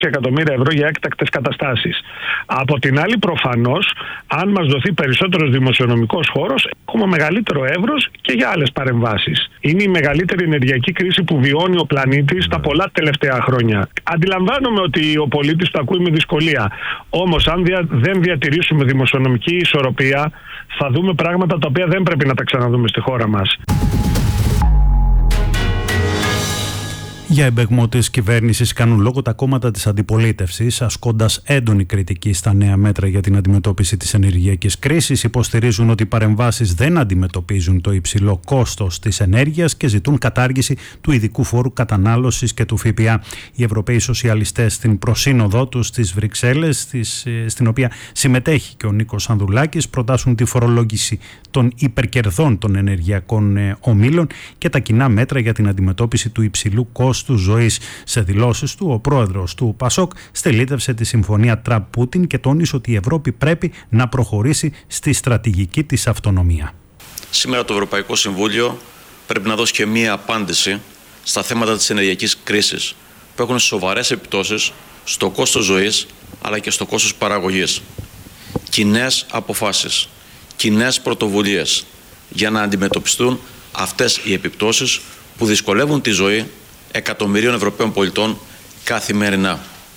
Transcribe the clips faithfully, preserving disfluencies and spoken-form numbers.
εκατομμύρια ευρώ για έκτακτες καταστάσεις. Από την άλλη, προφανώς, αν μας δοθεί περισσότερος δημοσιονομικός χώρος, έχουμε μεγαλύτερο εύρος και για άλλες παρεμβάσεις. Είναι η μεγαλύτερη ενεργειακή κρίση που βιώνει ο πλανήτης τα πολλά τελευταία χρόνια. Αντιλαμβάνομαι ότι ο πολίτης το ακούει με δυσκολία. Όμως, αν δια, δεν διατηρήσουμε δημοσιονομική ισορροπία, θα δούμε πράγματα τα οποία δεν πρέπει να τα ξαναδούμε στη χώρα μας. Για εμπεγμό της κυβέρνησης κάνουν λόγο τα κόμματα της αντιπολίτευσης, ασκώντας έντονη κριτική στα νέα μέτρα για την αντιμετώπιση της ενεργειακής κρίσης. Υποστηρίζουν ότι οι παρεμβάσεις δεν αντιμετωπίζουν το υψηλό κόστος της ενέργειας και ζητούν κατάργηση του ειδικού φόρου κατανάλωσης και του ΦΠΑ. Οι Ευρωπαίοι Σοσιαλιστές στην προσύνοδό τους στις Βρυξέλλες, στην οποία συμμετέχει και ο Νίκος Ανδρουλάκης, προτάσουν τη φορολόγηση των υπερκερδών των ενεργειακών ομίλων και τα κοινά μέτρα για την αντιμετώπιση του υψηλού κόστου του ζωής. Σε δηλώσεις του, ο πρόεδρος του ΠΑΣΟΚ στελίτευσε τη συμφωνία Τραμπ-Πούτιν και τόνισε ότι η Ευρώπη πρέπει να προχωρήσει στη στρατηγική της αυτονομία. Σήμερα το Ευρωπαϊκό Συμβούλιο πρέπει να δώσει και μία απάντηση στα θέματα της ενεργειακής κρίσης που έχουν σοβαρές επιπτώσεις στο κόστος ζωής αλλά και στο κόστος παραγωγής. Κοινές αποφάσεις, κοινές πρωτοβουλίες για να αντιμετωπιστούν αυτές οι επιπτώσεις που δυσκολεύουν τη ζωή εκατομμυρίων Ευρωπαίων πολιτών καθημερινά.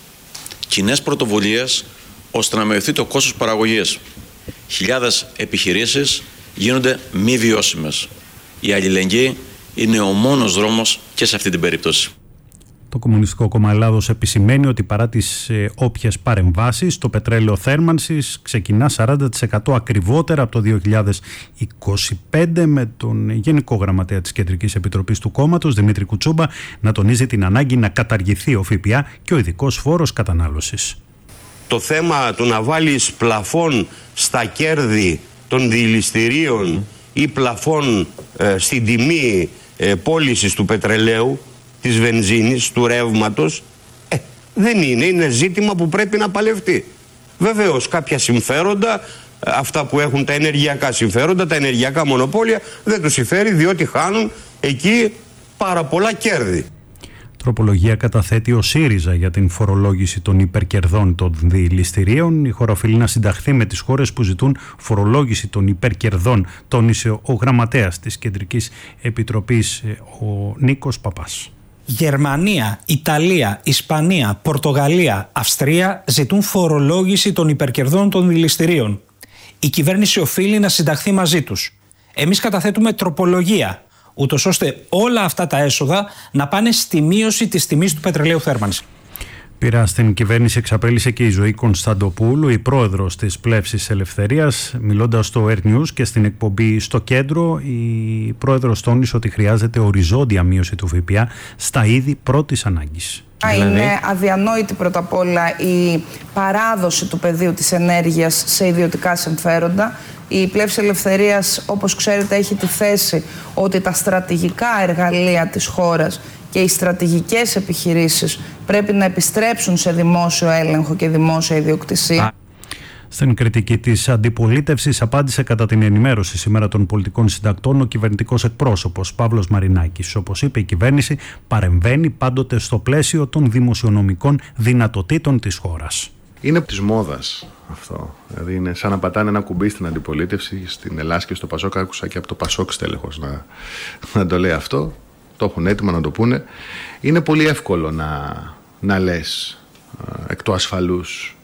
Κοινές πρωτοβουλίες ώστε να μειωθεί το κόστος παραγωγής. Χιλιάδες επιχειρήσεις γίνονται μη βιώσιμες. Η αλληλεγγύη είναι ο μόνος δρόμος και σε αυτή την περίπτωση. Το Κομμουνιστικό Κόμμα Ελλάδος επισημαίνει ότι παρά τις ε, όποιες παρεμβάσεις, το πετρέλαιο θέρμανσης ξεκινά σαράντα τοις εκατό ακριβότερα από το δύο χιλιάδες είκοσι πέντε, με τον Γενικό Γραμματέα της Κεντρικής Επιτροπής του κόμματος, Δημήτρη Κουτσούμπα, να τονίζει την ανάγκη να καταργηθεί ο ΦΠΑ και ο ειδικός φόρος κατανάλωσης. Το θέμα του να βάλεις πλαφόν στα κέρδη των διηληστηρίων mm. ή πλαφόν ε, στην τιμή ε, πώλησης του πετρελαίου, της βενζίνης, του ρεύματος, ε, δεν είναι. Είναι ζήτημα που πρέπει να παλευτεί. Βεβαίως κάποια συμφέροντα, αυτά που έχουν τα ενεργειακά συμφέροντα, τα ενεργειακά μονοπόλια, δεν τους συμφέρει διότι χάνουν εκεί πάρα πολλά κέρδη. Τροπολογία καταθέτει ο ΣΥΡΙΖΑ για την φορολόγηση των υπερκερδών των διηληστηρίων. Η χώρα οφείλει να συνταχθεί με τις χώρες που ζητούν φορολόγηση των υπερκερδών, τόνισε ο γραμματέας της Κεντρικής Επιτροπής, ο Νίκος Παπάς. Γερμανία, Ιταλία, Ισπανία, Πορτογαλία, Αυστρία ζητούν φορολόγηση των υπερκερδών των διηληστηρίων. Η κυβέρνηση οφείλει να συνταχθεί μαζί τους. Εμείς καταθέτουμε τροπολογία, ούτως ώστε όλα αυτά τα έσοδα να πάνε στη μείωση της τιμής του πετρελαίου θέρμανσης. Πειρά στην κυβέρνηση εξαπέλυσε και η Ζωή Κωνσταντοπούλου, η πρόεδρος της Πλεύσης Ελευθερίας. Μιλώντας στο Air News και στην εκπομπή Στο Κέντρο, η πρόεδρος τόνισε ότι χρειάζεται οριζόντια μείωση του ΦΠΑ στα είδη πρώτης ανάγκης. Είναι αδιανόητη πρώτα απ' όλα η παράδοση του πεδίου της ενέργειας σε ιδιωτικά συμφέροντα. Η Πλεύση Ελευθερίας, όπως ξέρετε, έχει τη θέση ότι τα στρατηγικά εργαλεία της χώρας και οι στρατηγικές επιχειρήσεις πρέπει να επιστρέψουν σε δημόσιο έλεγχο και δημόσια ιδιοκτησία. Στην κριτική της αντιπολίτευσης απάντησε κατά την ενημέρωση σήμερα των πολιτικών συντακτών ο κυβερνητικός εκπρόσωπος Παύλος Μαρινάκης. Όπως είπε, η κυβέρνηση παρεμβαίνει πάντοτε στο πλαίσιο των δημοσιονομικών δυνατοτήτων της χώρας. Είναι της μόδας αυτό. Δηλαδή είναι σαν να πατάνε ένα κουμπί στην αντιπολίτευση, στην Ελλάδα και στο Πασόκ. Άκουσα και από το Πασόκ στέλεχος να, να το λέει αυτό. Το έχουν έτοιμα να το πούνε. Είναι πολύ εύκολο να, να λες εκ του ασφαλούς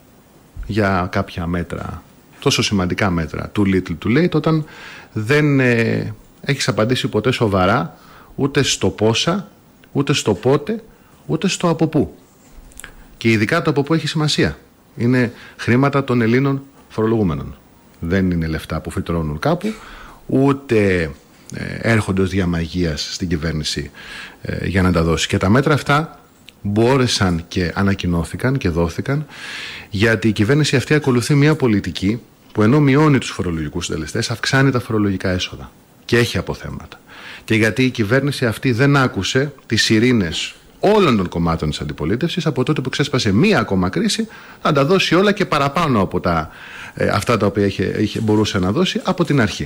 για κάποια μέτρα, τόσο σημαντικά μέτρα, too little too late, όταν δεν ε, έχεις απαντήσει ποτέ σοβαρά ούτε στο πόσα, ούτε στο πότε, ούτε στο από πού. Και ειδικά το από πού έχει σημασία. Είναι χρήματα των Ελλήνων φορολογούμενων. Δεν είναι λεφτά που φυτρώνουν κάπου, ούτε ε, έρχονται ως διαμαγείας στην κυβέρνηση ε, για να τα δώσει. Και τα μέτρα αυτά μπόρεσαν και ανακοινώθηκαν και δόθηκαν γιατί η κυβέρνηση αυτή ακολουθεί μια πολιτική που ενώ μειώνει τους φορολογικούς συντελεστές, αυξάνει τα φορολογικά έσοδα και έχει αποθέματα. Και γιατί η κυβέρνηση αυτή δεν άκουσε τις σιρήνες όλων των κομμάτων της αντιπολίτευσης από τότε που ξέσπασε μία ακόμα κρίση, να τα δώσει όλα και παραπάνω από τα, ε, αυτά τα οποία είχε, είχε, μπορούσε να δώσει από την αρχή.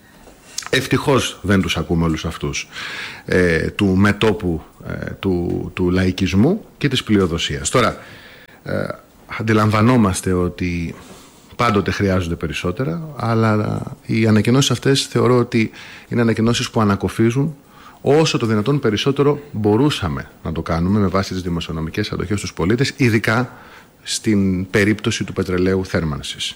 Ευτυχώς δεν τους ακούμε όλους αυτούς ε, του μετόπου ε, του, του λαϊκισμού και της πλειοδοσίας. Τώρα, Ε, αντιλαμβανόμαστε ότι πάντοτε χρειάζονται περισσότερα, αλλά οι ανακοινώσεις αυτές θεωρώ ότι είναι ανακοινώσεις που ανακοφίζουν όσο το δυνατόν περισσότερο μπορούσαμε να το κάνουμε με βάση τις δημοσιονομικές αντοχές στους πολίτες, ειδικά στην περίπτωση του πετρελαίου θέρμανσης.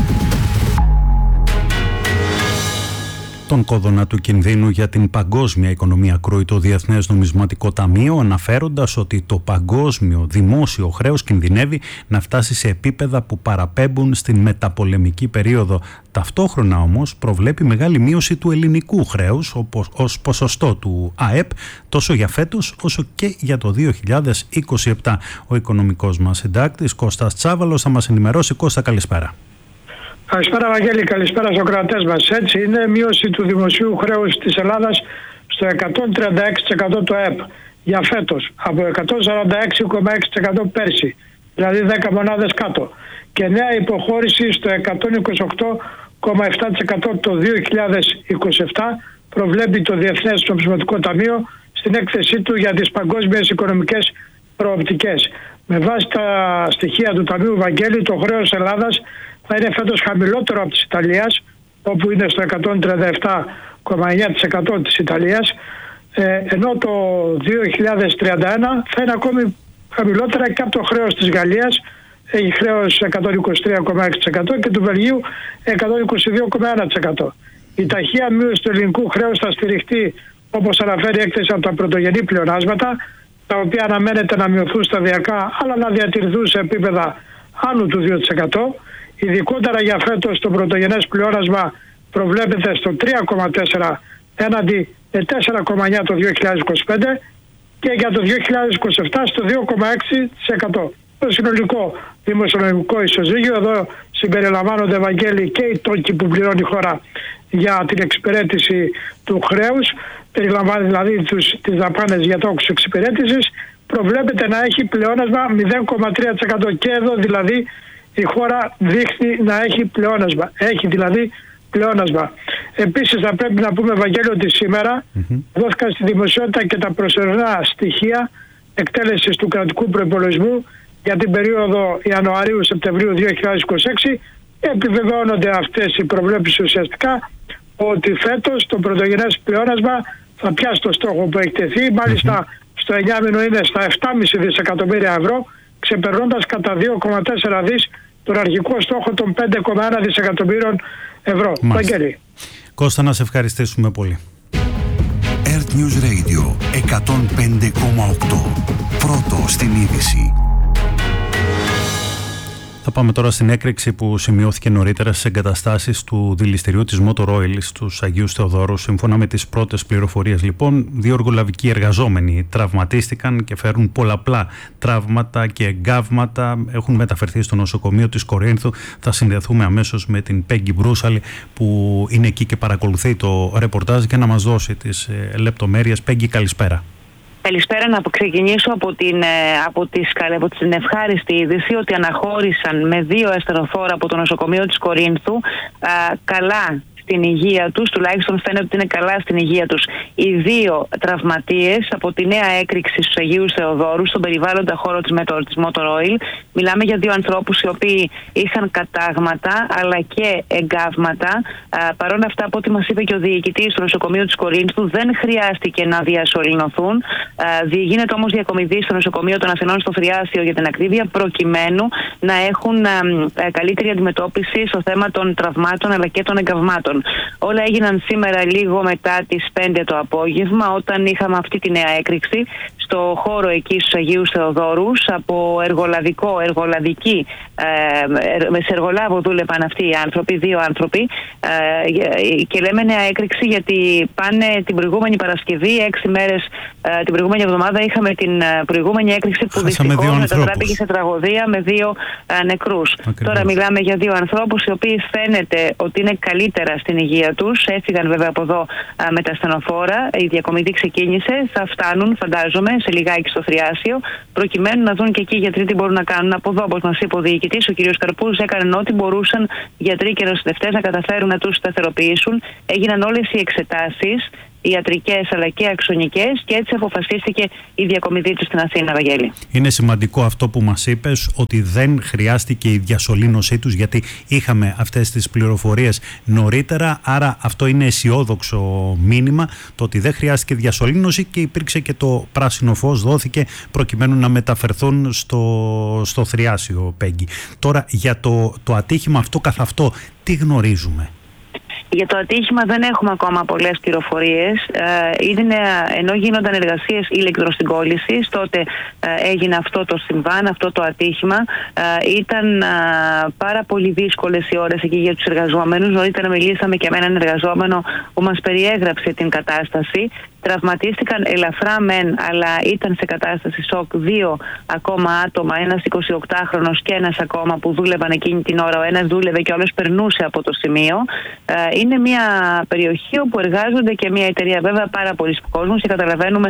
Τον κόδωνα του κινδύνου για την παγκόσμια οικονομία κρούει το Διεθνές Νομισματικό Ταμείο, αναφέροντας ότι το παγκόσμιο δημόσιο χρέος κινδυνεύει να φτάσει σε επίπεδα που παραπέμπουν στην μεταπολεμική περίοδο. Ταυτόχρονα όμως προβλέπει μεγάλη μείωση του ελληνικού χρέους ως ποσοστό του ΑΕΠ, τόσο για φέτος όσο και για το δύο χιλιάδες είκοσι επτά. Ο οικονομικός μας συντάκτης Κώστας Τσάβαλος θα μας ενημερώσει. Κώστα, καλησπέρα. Καλησπέρα Βαγγέλη, καλησπέρα στους κρατές μας. Έτσι είναι μείωση του δημοσίου χρέους της Ελλάδας στο εκατόν τριάντα έξι τοις εκατό του ΑΕΠ για φέτος, από εκατόν σαράντα έξι κόμμα έξι τοις εκατό πέρσι, δηλαδή δέκα μονάδες κάτω, και νέα υποχώρηση στο εκατόν είκοσι οκτώ κόμμα επτά τοις εκατό το δύο χιλιάδες είκοσι επτά, προβλέπει το Διεθνές Νομισματικό Ταμείο στην έκθεσή του για τις παγκόσμιες οικονομικές προοπτικές. Με βάση τα στοιχεία του Ταμείου, Βαγγέλη, το χρέος Ελλάδας θα είναι φέτος χαμηλότερο από της Ιταλίας, όπου είναι στο εκατόν τριάντα επτά κόμμα εννιά τοις εκατό της Ιταλίας, ε, ενώ το δύο χιλιάδες τριάντα ένα θα είναι ακόμη χαμηλότερα και από το χρέος της Γαλλίας, έχει χρέος εκατόν είκοσι τρία κόμμα έξι τοις εκατό, και του Βελγίου εκατόν είκοσι δύο κόμμα ένα τοις εκατό. Η ταχεία μείωση του ελληνικού χρέους θα στηριχτεί, όπως αναφέρει η έκθεση, από τα πρωτογενή πλεονάσματα, τα οποία αναμένεται να μειωθούν σταδιακά, αλλά να διατηρηθούν σε επίπεδα άνω του δύο τοις εκατό. Ειδικότερα για φέτος το πρωτογενές πλεόνασμα προβλέπεται στο τρία κόμμα τέσσερα έναντι τέσσερα κόμμα εννιά το δύο χιλιάδες είκοσι πέντε και για το δύο χιλιάδες είκοσι επτά στο δύο κόμμα έξι τοις εκατό. Το συνολικό δημοσιονομικό ισοζύγιο, εδώ συμπεριλαμβάνονται, Βαγγέλη, και οι τόκοι που πληρώνει η χώρα για την εξυπηρέτηση του χρέους, περιλαμβάνει δηλαδή τους, τις δαπάνες για τόκους εξυπηρέτησης, προβλέπεται να έχει πλεόνασμα μηδέν κόμμα τρία τοις εκατό, και εδώ δηλαδή η χώρα δείχνει να έχει πλεόνασμα. Έχει δηλαδή πλεόνασμα. Επίσης θα πρέπει να πούμε, Βαγγέλη, ότι σήμερα mm-hmm. δόθηκαν στη δημοσιότητα και τα προσωρινά στοιχεία εκτέλεσης του κρατικού προϋπολογισμού για την περίοδο Ιανουαρίου-Σεπτεμβρίου δύο χιλιάδες είκοσι έξι. Επιβεβαιώνονται αυτές οι προβλέψεις ουσιαστικά ότι φέτος το πρωτογενές πλεόνασμα θα πιάσει το στόχο που έχει τεθεί. Μάλιστα mm-hmm. στο εννιάμηνο είναι στα επτά κόμμα πέντε δισεκατομμύρια ευρώ, ξεπερνώντας κατά δύο κόμμα τέσσερα δις τον αρχικό στόχο των πέντε κόμμα ένα δισεκατομμύριων ευρώ. Βαγγέλη. Κώστα, να σε ευχαριστήσουμε πολύ. Earth News Radio εκατόν πέντε κόμμα οκτώ. Πρώτο στην είδηση. Θα πάμε τώρα στην έκρηξη που σημειώθηκε νωρίτερα στις εγκαταστάσεις του δηληστηρίου της Motor Oil στους Αγίους Θεοδόρους. Σύμφωνα με τις πρώτες πληροφορίες, λοιπόν, δύο εργολαβικοί εργαζόμενοι τραυματίστηκαν και φέρουν πολλαπλά τραύματα και εγκάβματα. Έχουν μεταφερθεί στο νοσοκομείο της Κορίνθου. Θα συνδεθούμε αμέσως με την Πέγγι Μπρούσαλη, που είναι εκεί και παρακολουθεί το ρεπορτάζ, και να μας δώσει τις λεπτομέρειες. Πέγγι, καλησπέρα. Καλησπέρα. Να ξεκινήσω από την, από, τις, από την ευχάριστη είδηση ότι αναχώρησαν με δύο ασθενοφόρα από το νοσοκομείο της Κορίνθου α, καλά στην υγεία τους, τουλάχιστον φαίνεται ότι είναι καλά στην υγεία τους, οι δύο τραυματίες από τη νέα έκρηξη στους Αγίους Θεοδόρους στον περιβάλλοντα χώρο της Motor Oil. Μιλάμε για δύο ανθρώπους οι οποίοι είχαν κατάγματα αλλά και εγκάβματα. Παρ' όλα αυτά, από ό,τι μας είπε και ο διοικητής του νοσοκομείου της Κορίνθου, δεν χρειάστηκε να διασωληνωθούν. Γίνεται όμως διακομιδή στο νοσοκομείο των Αθηνών στο Φριάσιο, για την ακρίβεια, προκειμένου να έχουν καλύτερη αντιμετώπιση στο θέμα των τραυμάτων αλλά και των εγκαυμάτων. Όλα έγιναν σήμερα λίγο μετά τις πέντε το απόγευμα, όταν είχαμε αυτή τη νέα έκρηξη στο χώρο εκεί στους Αγίους Θεοδόρους από εργολαβικό, εργολαβική, ε, σε εργολάβο δούλευαν αυτοί οι άνθρωποι, δύο άνθρωποι, ε, και λέμε νέα έκρηξη γιατί πάνε την προηγούμενη Παρασκευή, έξι μέρες ε, την προηγούμενη εβδομάδα είχαμε την προηγούμενη έκρηξη που δυστυχώς μετατράπηκε σε τραγωδία με δύο ε, νεκρούς. Ακριβώς. Τώρα μιλάμε για δύο ανθρώπους οι οποίοι φαίνεται ότι είναι καλύτερα στην υγεία τους. Έφυγαν βέβαια από εδώ α, με τα ασθενοφόρα. Η διακομιδή ξεκίνησε. Θα φτάνουν, φαντάζομαι, σε λιγάκι στο Θριάσιο, προκειμένου να δουν και εκεί οι γιατροί τι μπορούν να κάνουν. Από εδώ, όπως μας είπε ο διοικητής, ο κ. Καρπούς, έκαναν ό,τι μπορούσαν γιατροί και νοσηλευτές να καταφέρουν να τους σταθεροποιήσουν. Έγιναν όλες οι εξετάσεις ιατρικές αλλά και αξονικές, και έτσι αποφασίστηκε η διακομιδή του στην Αθήνα, Βαγγέλη. Είναι σημαντικό αυτό που μας είπες, ότι δεν χρειάστηκε η διασωλήνωσή τους, γιατί είχαμε αυτές τις πληροφορίες νωρίτερα, άρα αυτό είναι αισιόδοξο μήνυμα, το ότι δεν χρειάστηκε διασωλήνωση και υπήρξε και το πράσινο φως, δόθηκε προκειμένου να μεταφερθούν στο, στο Θριάσιο, Πέγγι. Τώρα για το, το ατύχημα αυτό καθ' αυτό, τι γνωρίζουμε? Για το ατύχημα δεν έχουμε ακόμα πολλές πληροφορίες. Είναι, ενώ γίνονταν εργασίες ηλεκτροσυγκόλλησης, τότε έγινε αυτό το συμβάν, αυτό το ατύχημα. Ήταν πάρα πολύ δύσκολες οι ώρες εκεί για τους εργαζόμενους. Νωρίτερα μιλήσαμε και με έναν εργαζόμενο που μας περιέγραψε την κατάσταση. Τραυματίστηκαν ελαφρά μεν, αλλά ήταν σε κατάσταση σοκ δύο ακόμα άτομα, ένας εικοσιοκτάχρονος και ένας ακόμα που δούλευαν εκείνη την ώρα. Ο ένας δούλευε και ο άλλος περνούσε από το σημείο. Είναι μια περιοχή όπου εργάζονται και μια εταιρεία, βέβαια, πάρα πολλοί κόσμος, και καταλαβαίνουμε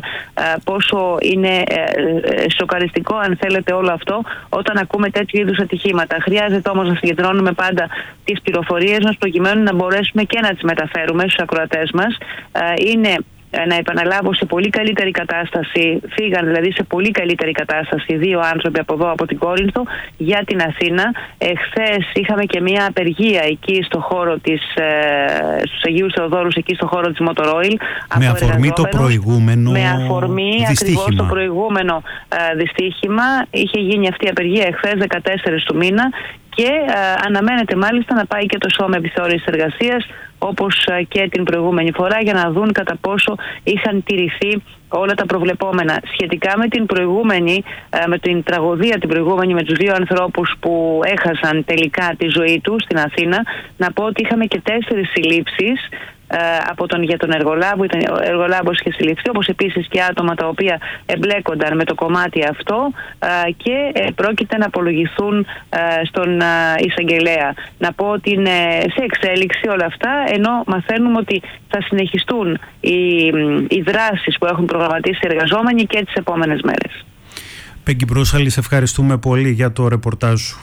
πόσο είναι σοκαριστικό, αν θέλετε, όλο αυτό όταν ακούμε τέτοιου είδους ατυχήματα. Χρειάζεται όμως να συγκεντρώνουμε πάντα τις πληροφορίες μας προκειμένου να μπορέσουμε και να τις μεταφέρουμε στους ακροατές μας. Είναι, να επαναλάβω, σε πολύ καλύτερη κατάσταση, φύγαν δηλαδή σε πολύ καλύτερη κατάσταση δύο άνθρωποι από εδώ, από την Κόρινθο, για την Αθήνα. Εχθές είχαμε και μια απεργία εκεί στο χώρο της, ε, στους Αγίους Θεοδόρους, εκεί στο χώρο της Motor Oil. Με αφορμή το προηγούμενο Με αφορμή δυστύχημα. ακριβώς το προηγούμενο ε, δυστύχημα. Είχε γίνει αυτή η απεργία εχθές, δεκατέσσερις του μήνα, και ε, αναμένεται μάλιστα να πάει και το Σώμα Επιθεώρησης Εργασίας, όπως και την προηγούμενη φορά, για να δουν κατά πόσο είχαν τηρηθεί όλα τα προβλεπόμενα. Σχετικά με την προηγούμενη, με την τραγωδία την προηγούμενη, με τους δύο ανθρώπους που έχασαν τελικά τη ζωή τους στην Αθήνα, να πω ότι είχαμε και τέσσερις συλλήψεις από τον, για τον εργολάβο. Ήταν, ο εργολάβος είχε συλληφθεί, όπως επίσης και άτομα τα οποία εμπλέκονταν με το κομμάτι αυτό, και πρόκειται να απολογηθούν στον εισαγγελέα. Να πω ότι είναι σε εξέλιξη όλα αυτά, ενώ μαθαίνουμε ότι θα συνεχιστούν οι, οι δράσεις που έχουν προγραμματίσει οι εργαζόμενοι και τις επόμενες μέρες. Πέγγι Μπρούσαλη, σε ευχαριστούμε πολύ για το ρεπορτάζ σου.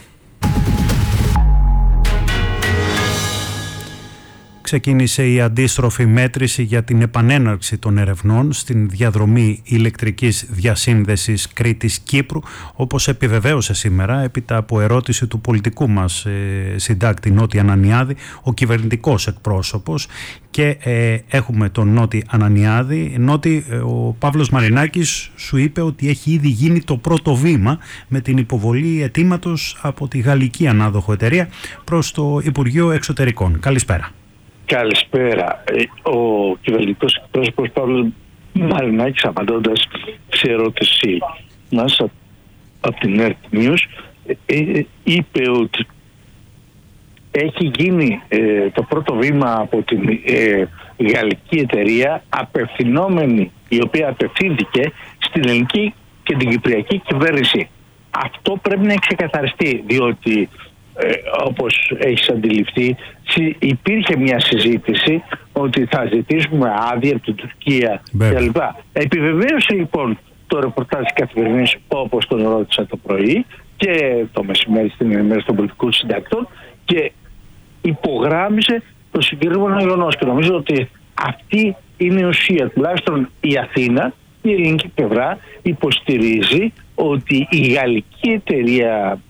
Ξεκίνησε η αντίστροφη μέτρηση για την επανέναρξη των ερευνών στην διαδρομή ηλεκτρικής διασύνδεσης Κρήτης-Κύπρου, όπως επιβεβαίωσε σήμερα, έπειτα από ερώτηση του πολιτικού μας ε, συντάκτη Νότι Ανανιάδη, ο κυβερνητικός εκπρόσωπος, και ε, έχουμε τον Νότι Ανανιάδη. Νότι, ε, ο Παύλος Μαρινάκης σου είπε ότι έχει ήδη γίνει το πρώτο βήμα με την υποβολή αιτήματος από τη γαλλική ανάδοχο εταιρεία προς το Υπουργείο Εξωτερικών. Καλησπέρα. Καλησπέρα. Ο κυβερνητικός εκπρόσωπος Παύλος Μαρινάκης, απαντώντας σε ερώτηση μας από την Earth News, είπε ότι έχει γίνει ε, το πρώτο βήμα από την ε, γαλλική εταιρεία, απευθυνόμενη, η οποία απευθύνθηκε στην ελληνική και την κυπριακή κυβέρνηση. Αυτό πρέπει να ξεκαθαριστεί, διότι Ε, όπως έχεις αντιληφθεί, υπήρχε μια συζήτηση ότι θα ζητήσουμε άδεια από την Τουρκία κλπ. Επιβεβαίωσε λοιπόν το ρεπορτάζ της καθημερινής, όπως τον ρώτησα το πρωί και το μεσημέρι στην ενημέρωση των πολιτικών συντακτών, και υπογράμμισε το συγκεκριμένο γεγονός. Και νομίζω ότι αυτή είναι η ουσία. Τουλάχιστον η Αθήνα, η ελληνική πλευρά, υποστηρίζει ότι η γαλλική εταιρεία,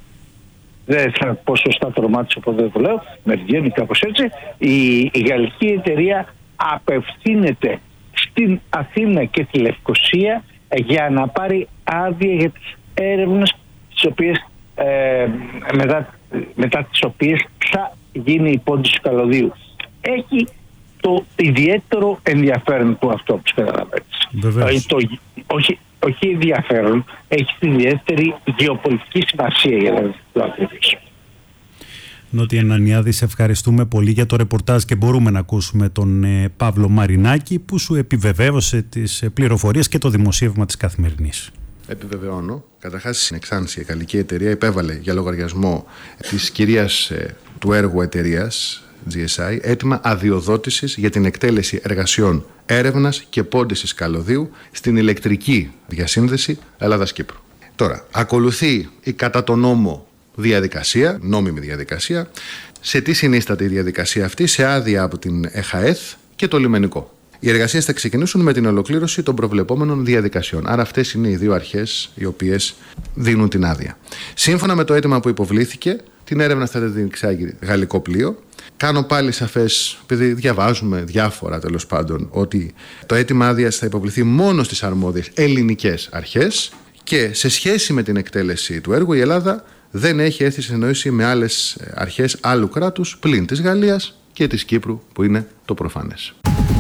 δεν θα πω σωστά το όνομά της, οπότε δεν το λέω, με βγαίνει κάπως έτσι, η, η γαλλική εταιρεία απευθύνεται στην Αθήνα και τη Λευκοσία για να πάρει άδεια για τις έρευνες τις οποίες, ε, μετά, μετά τις οποίες θα γίνει η πόντιση του καλωδίου. Έχει το ιδιαίτερο ενδιαφέρον του αυτό, όπως καταλαβαίνεις. Το, όχι, όχι ενδιαφέρον, έχει τη ιδιαίτερη γεωπολιτική σημασία, για να το ακριβήσω. Νότι Ανανιάδη, σε ευχαριστούμε πολύ για το ρεπορτάζ, και μπορούμε να ακούσουμε τον ε, Παύλο Μαρινάκη, που σου επιβεβαίωσε τις ε, πληροφορίες και το δημοσίευμα της Καθημερινής. Επιβεβαιώνω. Καταρχάς, στην Εξάνση η γαλλική εταιρεία υπέβαλε για λογαριασμό της κυρίας ε, του έργου εταιρείας τζι ες άι αίτημα αδειοδότησης για την εκτέλεση εργασιών έρευνας και πόντισης καλωδίου στην ηλεκτρική διασύνδεση Ελλάδας-Κύπρου. Τώρα, ακολουθεί η κατά τον νόμο διαδικασία, νόμιμη διαδικασία. Σε τι συνίσταται η διαδικασία αυτή? Σε άδεια από την ΕΧΑΕΘ και το λιμενικό. Οι εργασίες θα ξεκινήσουν με την ολοκλήρωση των προβλεπόμενων διαδικασιών. Άρα αυτές είναι οι δύο αρχές οι οποίες δίνουν την άδεια. Σύμφωνα με το αίτημα που υποβλήθηκε, την έρευνα θα την εξάγει γαλλικό πλοίο. Κάνω πάλι σαφές, επειδή διαβάζουμε διάφορα τέλος πάντων, ότι το αίτημα άδειας θα υποβληθεί μόνο στις αρμόδιες ελληνικές αρχές και σε σχέση με την εκτέλεση του έργου η Ελλάδα δεν έχει έρθει σε συνεννόηση με άλλες αρχές άλλου κράτους πλην της Γαλλίας και της Κύπρου, που είναι το προφανές.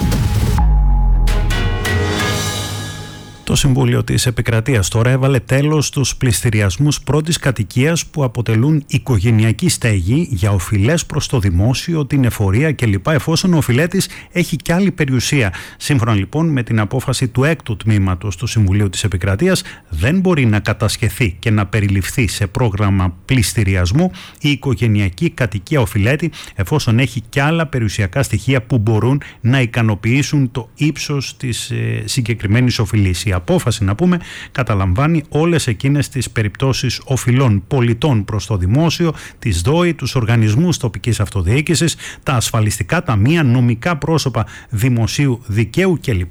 Το Συμβούλιο της Επικρατείας τώρα έβαλε τέλος στους πληστηριασμούς πρώτης κατοικίας που αποτελούν οικογενειακή στέγη για οφειλές προς το δημόσιο, την εφορία κλπ. Εφόσον ο οφειλέτης έχει κι άλλη περιουσία. Σύμφωνα λοιπόν με την απόφαση του έκτου τμήματος του Συμβουλίου της Επικρατείας, δεν μπορεί να κατασχεθεί και να περιληφθεί σε πρόγραμμα πληστηριασμού η οικογενειακή κατοικία οφειλέτη, εφόσον έχει κι άλλα περιουσιακά στοιχεία που μπορούν να ικανοποιήσουν το ύψος της ε, συγκεκριμένης οφειλής. Η απόφαση, να πούμε, καταλαμβάνει όλες εκείνες τις περιπτώσεις οφειλών πολιτών προς το δημόσιο, τις ΔΟΗ, τους οργανισμούς τοπικής αυτοδιοίκησης, τα ασφαλιστικά ταμεία, νομικά πρόσωπα δημοσίου δικαίου κλπ.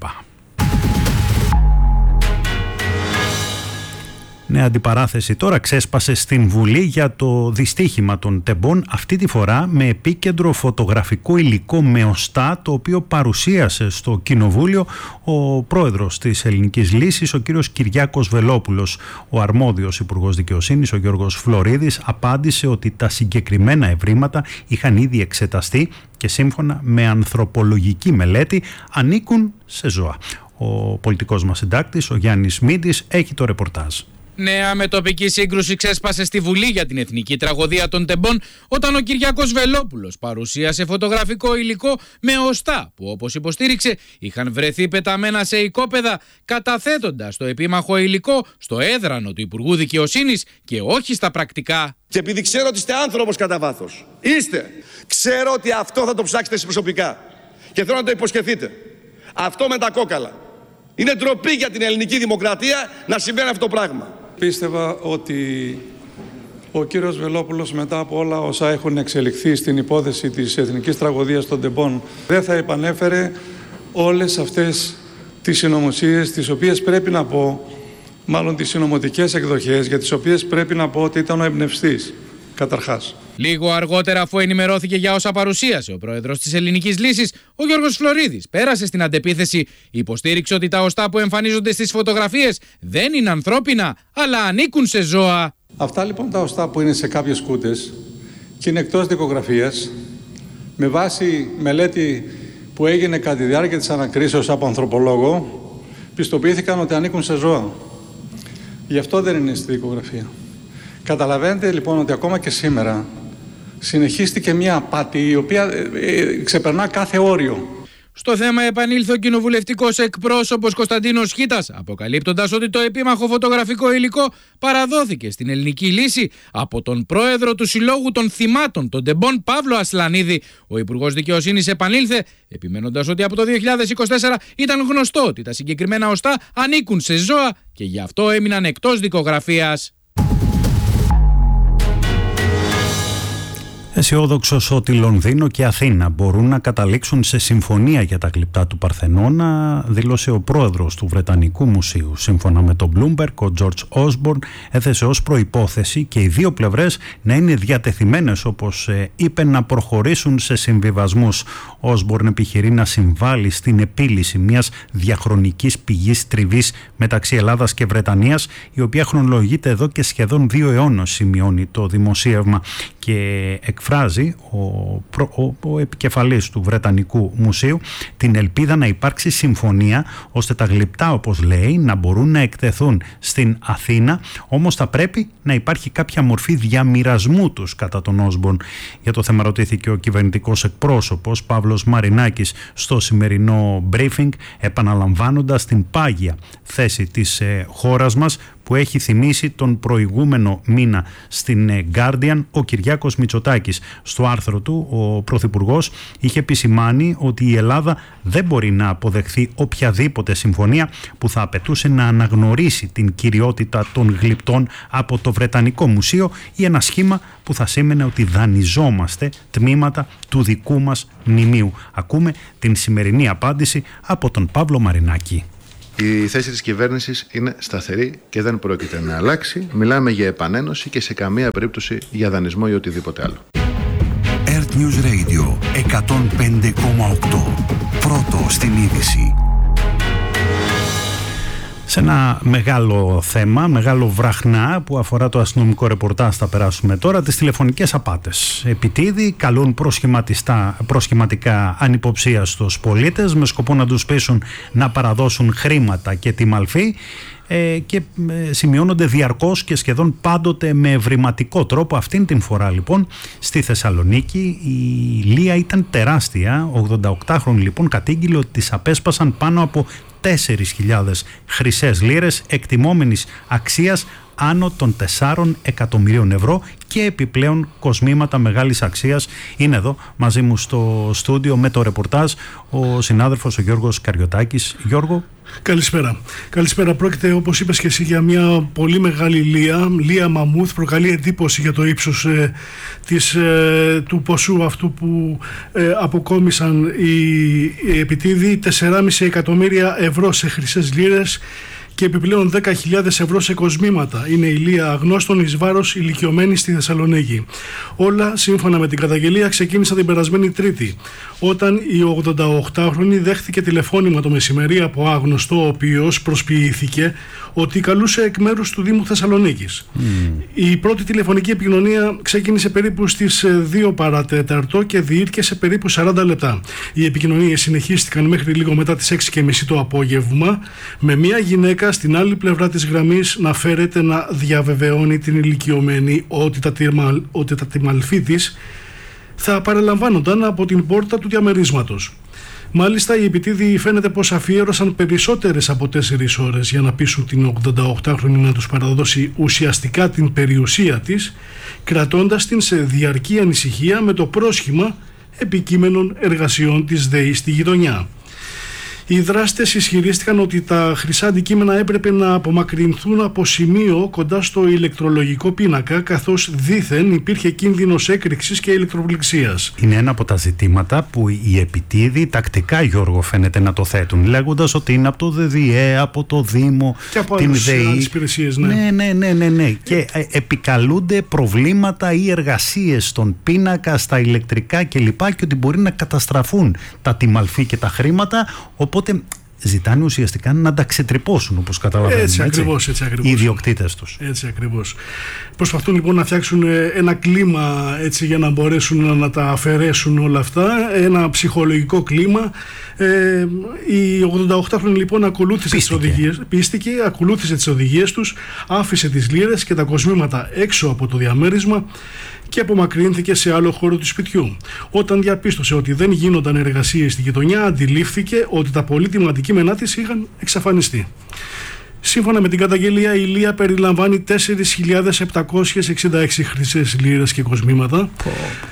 Νέα αντιπαράθεση τώρα ξέσπασε στην Βουλή για το δυστύχημα των τεμπών, αυτή τη φορά με επίκεντρο φωτογραφικό υλικό με οστά, το οποίο παρουσίασε στο Κοινοβούλιο ο πρόεδρος της Ελληνικής Λύσης, ο κύριος Κυριάκος Βελόπουλος. Ο αρμόδιος Υπουργός Δικαιοσύνης, ο Γιώργος Φλωρίδης, απάντησε ότι τα συγκεκριμένα ευρήματα είχαν ήδη εξεταστεί και σύμφωνα με ανθρωπολογική μελέτη ανήκουν σε ζώα. Ο πολιτικός μας συντάκτης, ο Γιάννης Μίντης, έχει το ρεπορτάζ. Νέα μετοπική σύγκρουση ξέσπασε στη Βουλή για την εθνική τραγωδία των τεμπών όταν ο Κυριάκος Βελόπουλος παρουσίασε φωτογραφικό υλικό με οστά που, όπως υποστήριξε, είχαν βρεθεί πεταμένα σε οικόπεδα, καταθέτοντας το επίμαχο υλικό στο έδρανο του Υπουργού Δικαιοσύνης και όχι στα πρακτικά. Και επειδή ξέρω ότι είστε άνθρωπος κατά βάθος, είστε, ξέρω ότι αυτό θα το ψάξετε εσείς προσωπικά και θέλω να το υποσχεθείτε. Αυτό με τα κόκαλα. Είναι ντροπή για την ελληνική δημοκρατία να συμβαίνει αυτό το πράγμα. Πίστευα ότι ο κύριος Βελόπουλος, μετά από όλα όσα έχουν εξελιχθεί στην υπόθεση της εθνικής τραγωδίας των τεμπών, δεν θα επανέφερε όλες αυτές τις συνωμοσίες, τις οποίες πρέπει να πω, μάλλον τις συνωμοτικές εκδοχές, για τις οποίες πρέπει να πω ότι ήταν ο εμπνευστής, καταρχάς. Λίγο αργότερα, αφού ενημερώθηκε για όσα παρουσίασε ο πρόεδρος της Ελληνικής Λύσης, ο Γιώργος Φλωρίδης πέρασε στην αντεπίθεση. Υποστήριξε ότι τα οστά που εμφανίζονται στις φωτογραφίες δεν είναι ανθρώπινα, αλλά ανήκουν σε ζώα. Αυτά λοιπόν τα οστά που είναι σε κάποιες κούτες και είναι εκτός δικογραφίας, με βάση μελέτη που έγινε κατά τη διάρκεια της ανακρίσεως από ανθρωπολόγο, πιστοποιήθηκαν ότι ανήκουν σε ζώα. Γι' αυτό δεν είναι στη δικογραφία. Καταλαβαίνετε λοιπόν ότι ακόμα και σήμερα συνεχίστηκε μια απάτη η οποία ε, ξεπερνά κάθε όριο. Στο θέμα επανήλθε ο κοινοβουλευτικός εκπρόσωπος Κωνσταντίνος Χίτας, αποκαλύπτοντας ότι το επίμαχο φωτογραφικό υλικό παραδόθηκε στην Ελληνική Λύση από τον πρόεδρο του Συλλόγου των Θυμάτων των Τεμπών, Παύλο Ασλανίδη. Ο Υπουργός Δικαιοσύνης επανήλθε, επιμένοντας ότι από το δύο χιλιάδες είκοσι τέσσερα ήταν γνωστό ότι τα συγκεκριμένα οστά ανήκουν σε ζώα και γι' αυτό έμειναν εκτός δικογραφίας. Αισιόδοξος ότι Λονδίνο και Αθήνα μπορούν να καταλήξουν σε συμφωνία για τα γλυπτά του Παρθενώνα, δήλωσε ο πρόεδρος του Βρετανικού Μουσείου. Σύμφωνα με τον Bloomberg, ο George Osborne έθεσε ως προϋπόθεση και οι δύο πλευρές να είναι διατεθειμένες, όπως είπε, να προχωρήσουν σε συμβιβασμούς. Ο Osborne επιχειρεί να συμβάλλει στην επίλυση μιας διαχρονικής πηγής τριβής μεταξύ Ελλάδας και Βρετανίας, η οποία χρονολογείται εδώ και σχεδόν δύο αιώνες, σημειώνει το δημοσίευμα, και εκφράζει ο, ο, ο επικεφαλής του Βρετανικού Μουσείου την ελπίδα να υπάρξει συμφωνία ώστε τα γλυπτά, όπως λέει, να μπορούν να εκτεθούν στην Αθήνα, όμως θα πρέπει να υπάρχει κάποια μορφή διαμοιρασμού τους, κατά τον Όσμπορν. Για το θέμα ρωτήθηκε ο κυβερνητικός εκπρόσωπος Παύλος Μαρινάκης στο σημερινό briefing, επαναλαμβάνοντας την πάγια θέση της ε, χώρας μας που έχει θυμίσει τον προηγούμενο μήνα στην Guardian ο Κυριάκος Μητσοτάκης. Στο άρθρο του ο Πρωθυπουργός είχε επισημάνει ότι η Ελλάδα δεν μπορεί να αποδεχθεί οποιαδήποτε συμφωνία που θα απαιτούσε να αναγνωρίσει την κυριότητα των γλυπτών από το Βρετανικό Μουσείο ή ένα σχήμα που θα σήμαινε ότι δανειζόμαστε τμήματα του δικού μας μνημείου. Ακούμε την σημερινή απάντηση από τον Παύλο Μαρινάκη. Η θέση της κυβέρνησης είναι σταθερή και δεν πρόκειται να αλλάξει. Μιλάμε για επανένωση και σε καμία περίπτωση για δανεισμό ή οτιδήποτε άλλο. Earth News Radio εκατόν πέντε κόμμα οκτώ. Πρώτο στην είδηση. Σε ένα μεγάλο θέμα, μεγάλο βραχνά που αφορά το αστυνομικό ρεπορτάζ θα περάσουμε τώρα, τις τηλεφωνικές απάτες. Επιτίδη καλούν προσχηματικά ανυποψίαστους πολίτες με σκοπό να τους πείσουν να παραδώσουν χρήματα και τη μαλφή ε, και ε, σημειώνονται διαρκώς και σχεδόν πάντοτε με ευρηματικό τρόπο. Αυτήν την φορά λοιπόν στη Θεσσαλονίκη η λία ήταν τεράστια. Ο ογδονταοκτάχρονος λοιπόν κατήγγειλε ότι τις απέσπασαν πάνω από τέσσερις χιλιάδες χρυσές λίρες εκτιμόμενης αξίας άνω των τεσσάρων εκατομμυρίων ευρώ και επιπλέον κοσμήματα μεγάλης αξίας. Είναι εδώ μαζί μου στο στούντιο με το ρεπορτάζ ο συνάδελφος ο Γιώργος Καριωτάκης. Γιώργο. Καλησπέρα. Καλησπέρα. Πρόκειται, όπως είπες και εσύ, για μια πολύ μεγάλη λία, λία μαμούθ. Προκαλεί εντύπωση για το ύψος ε, της, ε, του ποσού αυτού που ε, αποκόμισαν οι, οι επιτίδοι, τέσσερα κόμμα πέντε εκατομμύρια ευρώ σε χρυσές λίρες και επιπλέον δέκα χιλιάδες ευρώ σε κοσμήματα. Είναι η λία αγνώστων εις βάρος ηλικιωμένη στη Θεσσαλονίκη. Όλα, σύμφωνα με την καταγγελία, ξεκίνησαν την περασμένη Τρίτη, όταν η ογδονταοκτάχρονη δέχθηκε τηλεφώνημα το μεσημερί από άγνωστο, ο οποίος προσποιήθηκε ότι καλούσε εκ μέρους του Δήμου Θεσσαλονίκης. Mm. Η πρώτη τηλεφωνική επικοινωνία ξεκίνησε περίπου στις δύο παρατέταρτο και διήρκεσε περίπου σαράντα λεπτά. Οι επικοινωνίες συνεχίστηκαν μέχρι λίγο μετά τις έξι και μισή το απόγευμα, με μια γυναίκα στην άλλη πλευρά της γραμμής να φέρεται να διαβεβαιώνει την ηλικιωμένη ότι τα, τιμα, ότι τα τιμαλφή της θα παραλαμβάνονταν από την πόρτα του διαμερίσματος. Μάλιστα, οι επιτίδοι φαίνεται πως αφιέρωσαν περισσότερες από τέσσερις ώρες για να πείσουν την ογδονταοκτάχρονη να τους παραδώσει ουσιαστικά την περιουσία της, κρατώντας την σε διαρκή ανησυχία με το πρόσχημα επικείμενων εργασιών της ΔΕΗ στη γειτονιά. Οι δράστες ισχυρίστηκαν ότι τα χρυσά αντικείμενα έπρεπε να απομακρυνθούν από σημείο κοντά στο ηλεκτρολογικό πίνακα, καθώς δήθεν υπήρχε κίνδυνος έκρηξης και ηλεκτροπληξίας. Είναι ένα από τα ζητήματα που οι επιτίδοι τακτικά, Γιώργο, φαίνεται να το θέτουν, λέγοντας ότι είναι από το ΔΔΕ, από το Δήμο, και από την άλλες, ΔΕΗ. άλλες υπηρεσίες, ναι. Ναι, ναι, ναι, ναι, ναι. Και ε, επικαλούνται προβλήματα ή εργασίες στον πίνακα, στα ηλεκτρικά κλπ. Και ότι μπορεί να καταστραφούν τα τιμαλφή και τα χρήματα. Οπότε ζητάνε ουσιαστικά να τα ξετρυπώσουν, όπως καταλαβαίνουμε. Έτσι, έτσι ακριβώς, έτσι ακριβώς. Οι ιδιοκτήτες τους. Έτσι ακριβώς. Προσπαθούν λοιπόν να φτιάξουν ένα κλίμα έτσι, για να μπορέσουν να, να τα αφαιρέσουν όλα αυτά. Ένα ψυχολογικό κλίμα. Ε, η ογδονταοκτάχρονη λοιπόν ακολούθησε τις οδηγίες, πίστηκε, ακολούθησε τις οδηγίες τους, άφησε τις λίρες και τα κοσμήματα έξω από το διαμέρισμα και απομακρύνθηκε σε άλλο χώρο του σπιτιού. Όταν διαπίστωσε ότι δεν γίνονταν εργασίες στη γειτονιά, αντιλήφθηκε ότι τα πολύτιμα αντικείμενά της είχαν εξαφανιστεί. Σύμφωνα με την καταγγελία, η λία περιλαμβάνει τέσσερις χιλιάδες επτακόσιες εξήντα έξι χρυσές λίρες και κοσμήματα, oh.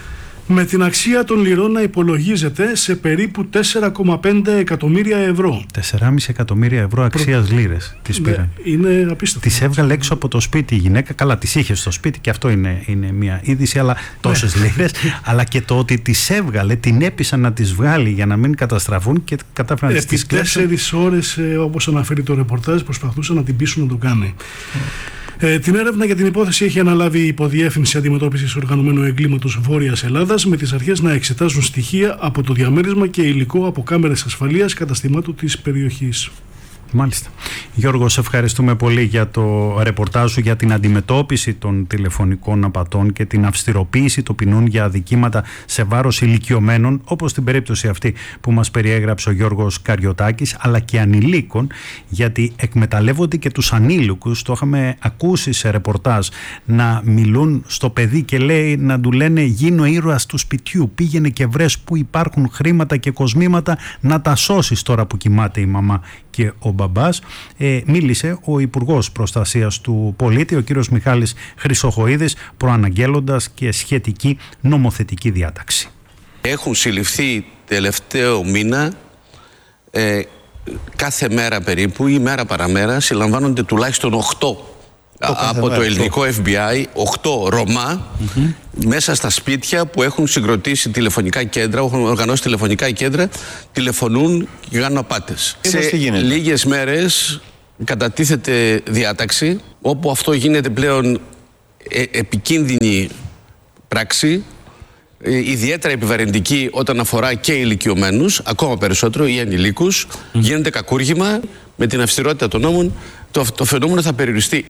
με την αξία των λιρών να υπολογίζεται σε περίπου τέσσερα κόμμα πέντε εκατομμύρια ευρώ. τέσσερα κόμμα πέντε εκατομμύρια ευρώ αξίας Προ... λίρες τις πήραν. Ναι, είναι απίστευτο. Τις έβγαλε έξω από το σπίτι η γυναίκα. Καλά, τις είχε στο σπίτι και αυτό είναι, είναι μια είδηση, αλλά τόσες λίρες. Αλλά και το ότι τις έβγαλε, την έπεισαν να τις βγάλει για να μην καταστραφούν και κατάφεραν να τις κλέψουν. Επί τέσσερις ώρες, όπως αναφέρει το ρεπορτάζ, προσπαθούσαν να την πείσουν να το κάνει. Mm. Ε, την έρευνα για την υπόθεση έχει αναλάβει η Υποδιεύθυνση Αντιμετώπισης Οργανωμένου Εγκλήματος Βόρειας Ελλάδας, με τις αρχές να εξετάζουν στοιχεία από το διαμέρισμα και υλικό από κάμερες ασφαλείας καταστημάτων της περιοχής. Μάλιστα. Γιώργο, σε ευχαριστούμε πολύ για το ρεπορτάζ σου για την αντιμετώπιση των τηλεφωνικών απατών και την αυστηροποίηση των ποινών για αδικήματα σε βάρος ηλικιωμένων, όπως στην περίπτωση αυτή που μας περιέγραψε ο Γιώργος Καριωτάκης, αλλά και ανηλίκων, γιατί εκμεταλλεύονται και τους ανήλικους. Το είχαμε ακούσει σε ρεπορτάζ να μιλούν στο παιδί και λέει, να του λένε γίνω ήρωας του σπιτιού, πήγαινε και βρες που υπάρχουν χρήματα και κοσμήματα να τα σώσεις τώρα που κοιμάται η μαμά. και ο μπαμπάς. Ε, μίλησε ο Υπουργός Προστασίας του Πολίτη, ο κύριος Μιχάλης Χρυσοχοΐδης, προαναγγέλλοντας και σχετική νομοθετική διάταξη. Έχουν συλληφθεί τελευταίο μήνα ε, κάθε μέρα περίπου ή μέρα παραμέρα συλλαμβάνονται τουλάχιστον οκτώ από το ελληνικό εφ μπι άι, οκτώ Ρωμά mm-hmm. μέσα στα σπίτια που έχουν συγκροτήσει τηλεφωνικά κέντρα, έχουν οργανώσει τηλεφωνικά κέντρα, τηλεφωνούν και κάνουν απάτες. Σε λίγες μέρες κατατίθεται διάταξη όπου αυτό γίνεται πλέον ε, επικίνδυνη πράξη, ε, ιδιαίτερα επιβαρυντική όταν αφορά και ηλικιωμένους, ακόμα περισσότερο, ή ανηλίκους. Mm. Γίνεται κακούργημα. Με την αυστηρότητα των νόμων το, το φαινόμενο θα περιοριστεί.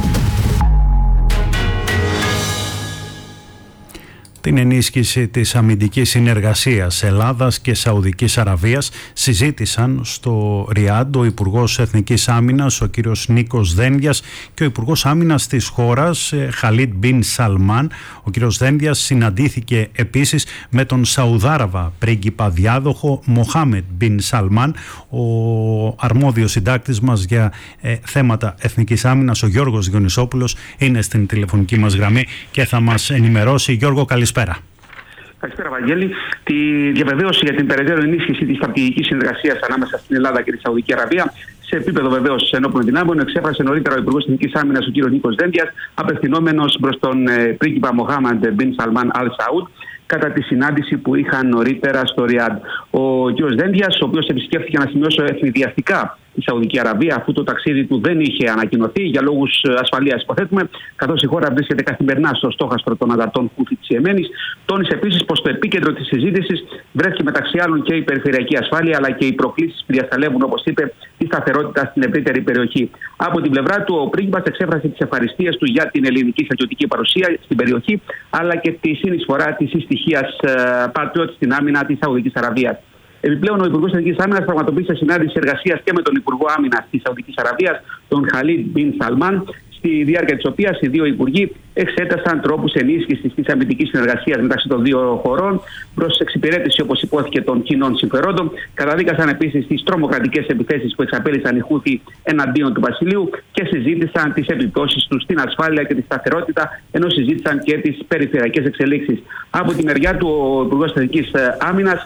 Την ενίσχυση της αμυντικής συνεργασίας Ελλάδας και Σαουδικής Αραβίας συζήτησαν στο Ριάντ ο Υπουργός Εθνικής Άμυνας, ο κύριος Νίκος Δένδιας, και ο Υπουργός Άμυνας της χώρας, Χαλίτ Μπιν Σαλμάν. Ο κύριος Δένδιας συναντήθηκε επίσης με τον Σαουδάραβα πρίγκιπα διάδοχο Μοχάμετ Μπιν Σαλμάν. Ο αρμόδιος συντάκτης μας για ε, θέματα εθνικής άμυνας, ο Γιώργος Διονυσόπουλος, είναι στην τηλεφωνική μας γραμμή και θα μας ενημερώσει. Γιώργο, καλησπέρα. Καλησπέρα, Βαγγέλη. Τη διαβεβαίωση για την περαιτέρω ενίσχυση της στρατηγικής συνεργασίας ανάμεσα στην Ελλάδα και τη Σαουδική Αραβία σε επίπεδο βεβαίως ενόπλων δυνάμεων εξέφρασε νωρίτερα ο Υπουργός Εθνικής Άμυνας, ο κ. Νίκος Δένδιας, απευθυνόμενος προς τον ε, πρίγκιπα Μοχάμεντ Μπιν Σαλμάν Αλ Σαούντ κατά τη συνάντηση που είχαν νωρίτερα στο Ριάντ. Ο κ. Δένδιας, ο οποίος επισκέφθηκε, να σημειώσω, ευνηδιαστικά τη Σαουδική Αραβία, αφού το ταξίδι του δεν είχε ανακοινωθεί για λόγους ασφαλείας, υποθέτουμε, καθώς η χώρα βρίσκεται καθημερινά στο στόχαστρο των ανταρτών Χούθη της Ιεμένης, τόνισε επίσης πως το επίκεντρο της συζήτησης βρέθηκε μεταξύ άλλων και η περιφερειακή ασφάλεια, αλλά και οι προκλήσεις που διασταλεύουν, όπως είπε, τη σταθερότητα στην ευρύτερη περιοχή. Από την πλευρά του, ο πρίγκιπας εξέφρασε τις ευχαριστίες του για την ελληνική στρατιωτική παρουσία στην περιοχή, αλλά και τη συνεισφορά της ηστιχίας Patriot στην άμυνα της Σαουδικής Αραβίας. Επιπλέον, ο Υπουργός Εθνικής Άμυνας πραγματοποίησε συνάντηση εργασίας και με τον Υπουργό Άμυνας της Σαουδικής Αραβίας, τον Χαλίτ Μπιν Σαλμάν, στη διάρκεια της οποίας οι δύο υπουργοί εξέτασαν τρόπους ενίσχυσης της αμυντικής συνεργασίας μεταξύ των δύο χωρών προς εξυπηρέτηση, όπως υπόθηκε, των κοινών συμφερόντων. Καταδίκασαν επίσης τις τρομοκρατικές επιθέσεις που εξαπέλυσαν οι Χούθη εναντίον του Βασιλείου και συζήτησαν τις επιπτώσεις τους στην ασφάλεια και τη σταθερότητα, ενώ συζήτησαν και τις περιφερειακές εξελίξεις. Από τη μεριά του, ο Υπουργός Εθνικής Άμυνας,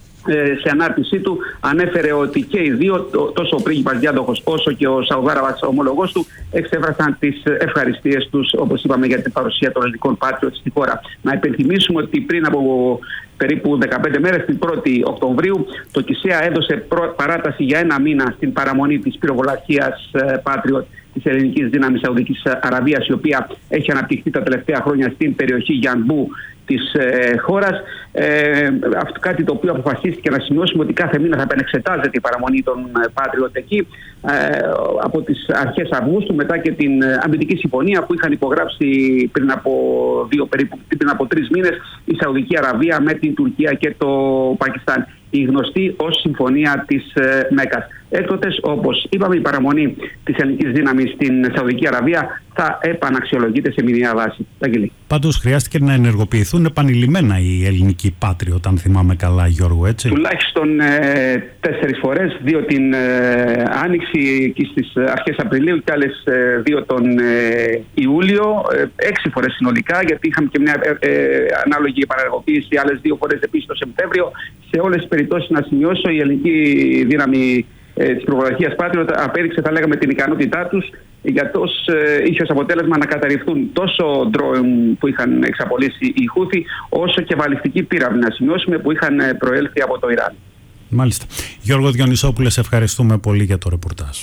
σε ανάρτησή του, ανέφερε ότι και οι δύο, τόσο ο πρίγκιπας διάδοχος όσο και ο Σαουδάραβας ομολογός του, εξέφρασαν τις ευχαριστίες τους, όπως είπαμε, για την παρουσία των ελληνικών Patriot στη χώρα. Να υπενθυμίσουμε ότι πριν από περίπου δεκαπέντε μέρες, την πρώτη Οκτωβρίου, το ΚΙΣΕΑ έδωσε παράταση για ένα μήνα στην παραμονή της πυροβολαρχίας Patriot της ελληνικής δύναμης Σαουδικής Αραβίας, η οποία έχει αναπτυχθεί τα τελευταία χρόνια στην περιοχή Γιανμπού της ε, χώρας. Ε, αυτό κάτι το οποίο αποφασίστηκε, να σημειώσουμε, ότι κάθε μήνα θα επανεξετάζεται η παραμονή των Patriot εκεί, ε, από τις αρχές Αυγούστου, μετά και την αμυντική συμφωνία που είχαν υπογράψει πριν από, δύο, περίπου, πριν από τρεις μήνες η Σαουδική Αραβία με την Τουρκία και το Πακιστάν, η γνωστή ως Συμφωνία της ε, Μέκας. Έκτοτε, όπως είπαμε, η παραμονή της ελληνικής δύναμης στην Σαουδική Αραβία θα επαναξιολογείται σε μηνιαία βάση. Αγγελή. Πάντως χρειάστηκε να ενεργοποιηθούν επανειλημμένα οι ελληνικοί Patriot, αν θυμάμαι καλά, Γιώργο, έτσι. Τουλάχιστον ε, τέσσερις φορές, δύο την ε, Άνοιξη και στις αρχές Απριλίου και άλλες ε, δύο τον ε, Ιούλιο, ε, έξι φορές συνολικά, γιατί είχαμε και μια ε, ε, ανάλογη επανεργοποίηση άλλες δύο φορές επίσης το Σεπτέμβριο. Σε όλες τις περιπτώσεις, να σημειώσω, η ελληνική δύναμη ε, της προβολαρχίας Patriot απέδειξε, θα λέγαμε, την ικανότητά τους, γιατός ε, είχε ως αποτέλεσμα να καταρριφθούν τόσο ντρόουν που είχαν εξαπολύσει οι Χούθη, όσο και βαλιστική πύραυλη, να σημειώσουμε, που είχαν προέλθει από το Ιράν. Μάλιστα. Γιώργο Διονυσόπουλε, σε ευχαριστούμε πολύ για το ρεπορτάζ.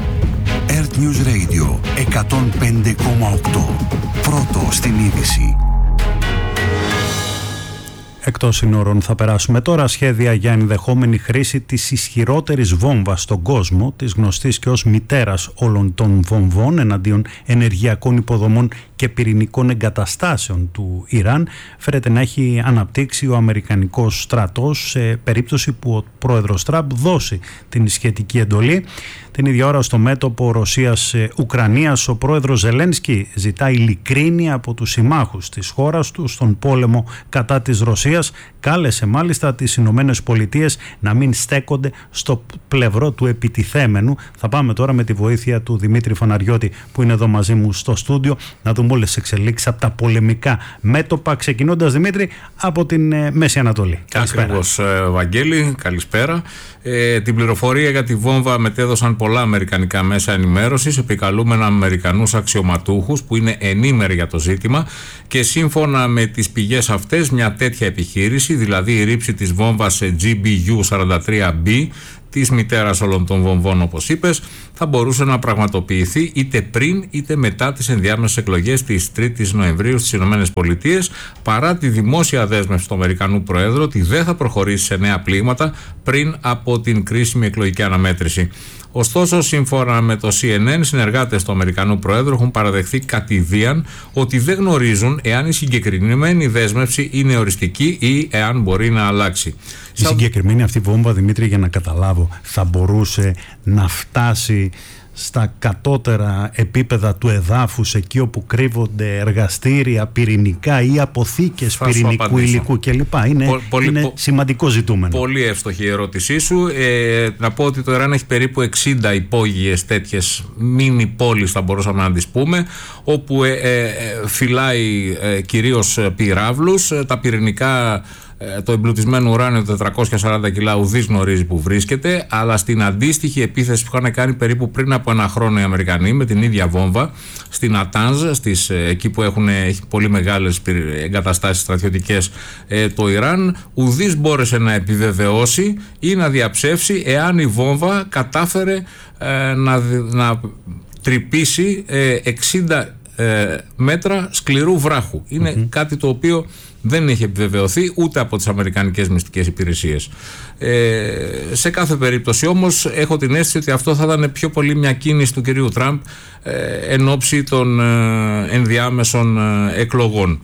Earth News Radio εκατόν πέντε κόμμα οκτώ. Πρώτο στην είδηση. Εκτός συνόρων θα περάσουμε τώρα. Σχέδια για ενδεχόμενη χρήση της ισχυρότερης βόμβας στον κόσμο, της γνωστής και ως μητέρας όλων των βομβών εναντίον ενεργειακών υποδομών και πυρηνικών εγκαταστάσεων του Ιράν φέρεται να έχει αναπτύξει ο Αμερικανικός στρατός σε περίπτωση που ο πρόεδρος Τραμπ δώσει την σχετική εντολή. Την ίδια ώρα στο μέτωπο Ρωσίας-Ουκρανίας ο πρόεδρος Ζελένσκι ζητά ειλικρίνεια από τους συμμάχους της χώρας του στον πόλεμο κατά της Ρωσίας. Κάλεσε μάλιστα τις Ηνωμένες Πολιτείες να μην στέκονται στο πλευρό του επιτιθέμενου. Θα πάμε τώρα με τη βοήθεια του Δημήτρη Φαναριώτη που είναι εδώ μαζί μου στο στούντιο να δούμε όλες τις εξελίξεις από τα πολεμικά μέτωπα, ξεκινώντας, Δημήτρη, από την ε, Μέση Ανατολή. Καλησπέρα. Ακριβώς, ε, Βαγγέλη, καλησπέρα. Ε, την πληροφορία για τη βόμβα μετέδωσαν πολλά αμερικανικά μέσα ενημέρωσης, επικαλούμενα Αμερικανούς αξιωματούχους που είναι ενήμεροι για το ζήτημα, και σύμφωνα με τις πηγές αυτές μια τέτοια επιχείρηση, δηλαδή η ρήψη της βόμβας τζι μπι γιου σαράντα τρία μπι, της μητέρας όλων των βομβών όπως είπες, θα μπορούσε να πραγματοποιηθεί είτε πριν είτε μετά τις ενδιάμεσες εκλογές της τρίτης Νοεμβρίου στις Ηνωμένες Πολιτείες, παρά τη δημόσια δέσμευση του Αμερικανού Προέδρου ότι δεν θα προχωρήσει σε νέα πλήγματα πριν από την κρίσιμη εκλογική αναμέτρηση. Ωστόσο, σύμφωνα με το σι εν εν, συνεργάτες του Αμερικανού Προέδρου έχουν παραδεχθεί κατηδίαν ότι δεν γνωρίζουν εάν η συγκεκριμένη δέσμευση είναι οριστική ή εάν μπορεί να αλλάξει. Η συγκεκριμένη αυτή βόμβα, Δημήτρη, για να καταλάβω, θα μπορούσε να φτάσει στα κατώτερα επίπεδα του εδάφους, εκεί όπου κρύβονται εργαστήρια πυρηνικά ή αποθήκες θα πυρηνικού υλικού κλπ. Είναι, Πο, πολύ, είναι πο, σημαντικό ζητούμενο. Πολύ εύστοχη η ερώτησή σου. Ε, να πω ότι το Ιράν έχει περίπου εξήντα υπόγειες τέτοιες μίνι πόλεις, θα μπορούσαμε να τις πούμε, όπου ε, ε, φυλάει ε, κυρίως πυράβλους. Τα πυρηνικά, το εμπλουτισμένο ουράνιο τετρακόσια σαράντα κιλά ουδής γνωρίζει που βρίσκεται, αλλά στην αντίστοιχη επίθεση που είχαν κάνει περίπου πριν από ένα χρόνο οι Αμερικανοί με την ίδια βόμβα στην Ατάνζ, στις, εκεί που έχουν, έχει πολύ μεγάλες εγκαταστάσεις στρατιωτικές ε, το Ιράν, ουδής μπόρεσε να επιβεβαιώσει ή να διαψεύσει εάν η βόμβα κατάφερε ε, να, να τρυπήσει ε, εξήντα ε, μέτρα σκληρού βράχου. Είναι mm-hmm. κάτι το οποίο δεν έχει επιβεβαιωθεί ούτε από τις αμερικανικές μυστικές υπηρεσίες. Ε, σε κάθε περίπτωση όμως έχω την αίσθηση ότι αυτό θα ήταν πιο πολύ μια κίνηση του κυρίου Τραμπ ε, εν ώψη των ε, ενδιάμεσων ε, εκλογών.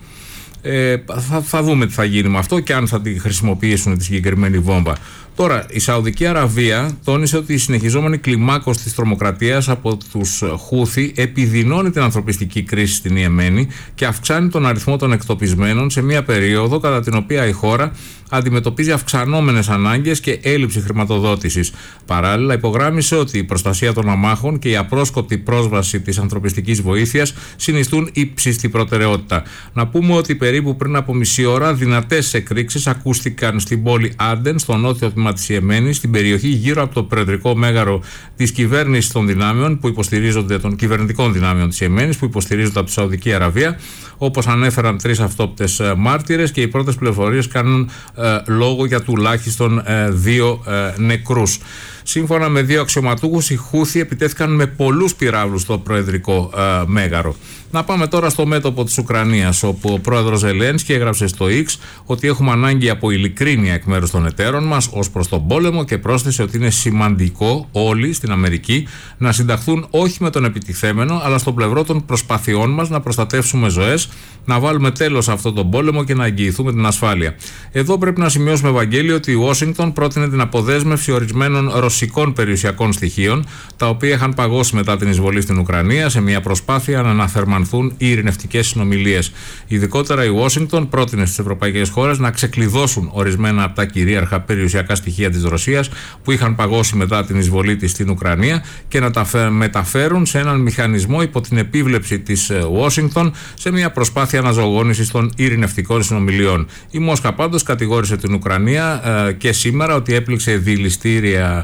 Ε, θα, θα δούμε τι θα γίνει με αυτό και αν θα τη χρησιμοποιήσουν τη συγκεκριμένη βόμβα. Τώρα, η Σαουδική Αραβία τόνισε ότι η συνεχιζόμενη κλιμάκωση της τρομοκρατίας από τους Χούθι επιδεινώνει την ανθρωπιστική κρίση στην Ιεμένη και αυξάνει τον αριθμό των εκτοπισμένων σε μια περίοδο κατά την οποία η χώρα αντιμετωπίζει αυξανόμενες ανάγκες και έλλειψη χρηματοδότησης. Παράλληλα, υπογράμμισε ότι η προστασία των αμάχων και η απρόσκοπτη πρόσβαση της ανθρωπιστικής βοήθειας συνιστούν ύψιστη προτεραιότητα. Να πούμε ότι περίπου πριν από μισή ώρα δυνατές εκρήξεις ακούστηκαν στην πόλη Άντεν, στο νότιο τμήμα της Ιεμένης, στην περιοχή γύρω από το προεδρικό μέγαρο της κυβέρνησης των δυνάμεων που υποστηρίζονται, των κυβερνητικών δυνάμεων της Ιεμένης που υποστηρίζονται από τη Σαουδική Αραβία. Όπως ανέφεραν τρεις αυτόπτες μάρτυρες, και οι πρώτες πληροφορίες κάνουν ε, λόγο για τουλάχιστον ε, δύο ε, νεκρούς. Σύμφωνα με δύο αξιωματούχους, οι Χούθι επιτέθηκαν με πολλούς πυράβλους στο προεδρικό ε, μέγαρο. Να πάμε τώρα στο μέτωπο της Ουκρανίας, όπου ο πρόεδρος Ζελένσκι έγραψε στο X ότι έχουμε ανάγκη από ειλικρίνεια εκ μέρους των εταίρων μας ως προς τον πόλεμο, και πρόσθεσε ότι είναι σημαντικό όλοι στην Αμερική να συνταχθούν όχι με τον επιτιθέμενο, αλλά στο πλευρό των προσπαθειών μας να προστατεύσουμε ζωές, να βάλουμε τέλος σε αυτόν τον πόλεμο και να εγγυηθούμε την ασφάλεια. Εδώ πρέπει να σημειώσουμε, Ευαγγέλιο, ότι η Ουάσιγκτον πρότεινε την αποδέσμευση ορισμένων ρωσικών περιουσιακών στοιχείων, τα οποία είχαν παγώσει μετά την εισβολή στην Ουκρανία, σε μια προσπάθεια να αναθερμανθούν οι ειρηνευτικές συνομιλίες. Ειδικότερα, η Ουάσιγκτον πρότεινε στις ευρωπαϊκές χώρες να ξεκλειδώσουν ορισμένα από τα κυρίαρχα περιουσιακά στοιχεία της Ρωσίας που είχαν παγώσει μετά την εισβολή της στην Ουκρανία και να τα μεταφέρουν σε έναν μηχανισμό υπό την επίβλεψη της Ουάσιγκτον σε μια προσπάθεια αναζωογόνησης των ειρηνευτικών συνομιλιών. Η Μόσχα πάντως κατηγόρησε την Ουκρανία ε, και σήμερα ότι έπληξε δηληστήρια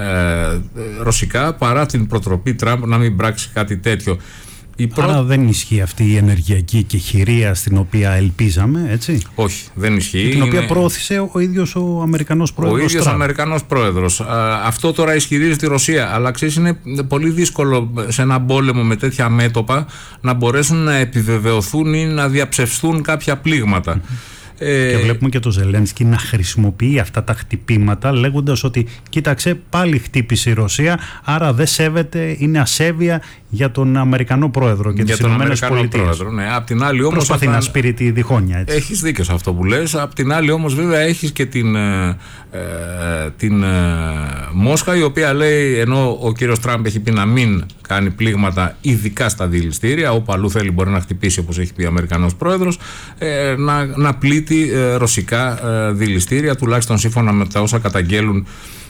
ε, ρωσικά, παρά την προτροπή Τραμπ να μην πράξει κάτι τέτοιο. Η πρω... Άρα δεν ισχύει αυτή η ενεργειακή κεχηρία στην οποία ελπίζαμε, έτσι? Όχι, δεν ισχύει. Την οποία είναι... προώθησε ο ίδιος ο Αμερικανός πρόεδρος. Ο ίδιος ο Αμερικανός πρόεδρος. Α, αυτό τώρα ισχυρίζεται η Ρωσία, αλλά ξέρεις, είναι πολύ δύσκολο σε ένα πόλεμο με τέτοια μέτωπα να μπορέσουν να επιβεβαιωθούν ή να διαψευστούν κάποια πλήγματα. Και βλέπουμε και το Ζελένσκι να χρησιμοποιεί αυτά τα χτυπήματα λέγοντας ότι κοίταξε, πάλι χτύπησε η Ρωσία, άρα δεν σέβεται, είναι ασέβεια για τον Αμερικανό πρόεδρο και τις Ηνωμένες Πολιτείες. Ναι. Απ' την άλλη όμως. Προσπαθεί όταν... να σπείρει τη διχόνοια. Έτσι. Έχεις δίκιο σε αυτό που λες. Απ' την άλλη όμως, βέβαια, έχεις και την, ε, την ε, Μόσχα, η οποία λέει, ενώ ο κύριος Τραμπ έχει πει να μην κάνει πλήγματα, ειδικά στα δηληστήρια, όπου αλλού θέλει μπορεί να χτυπήσει, όπως έχει πει ο Αμερικανός πρόεδρος, ε, να, να πλήττει ε, ρωσικά ε, δηληστήρια, τουλάχιστον σύμφωνα με τα όσα καταγγέλουν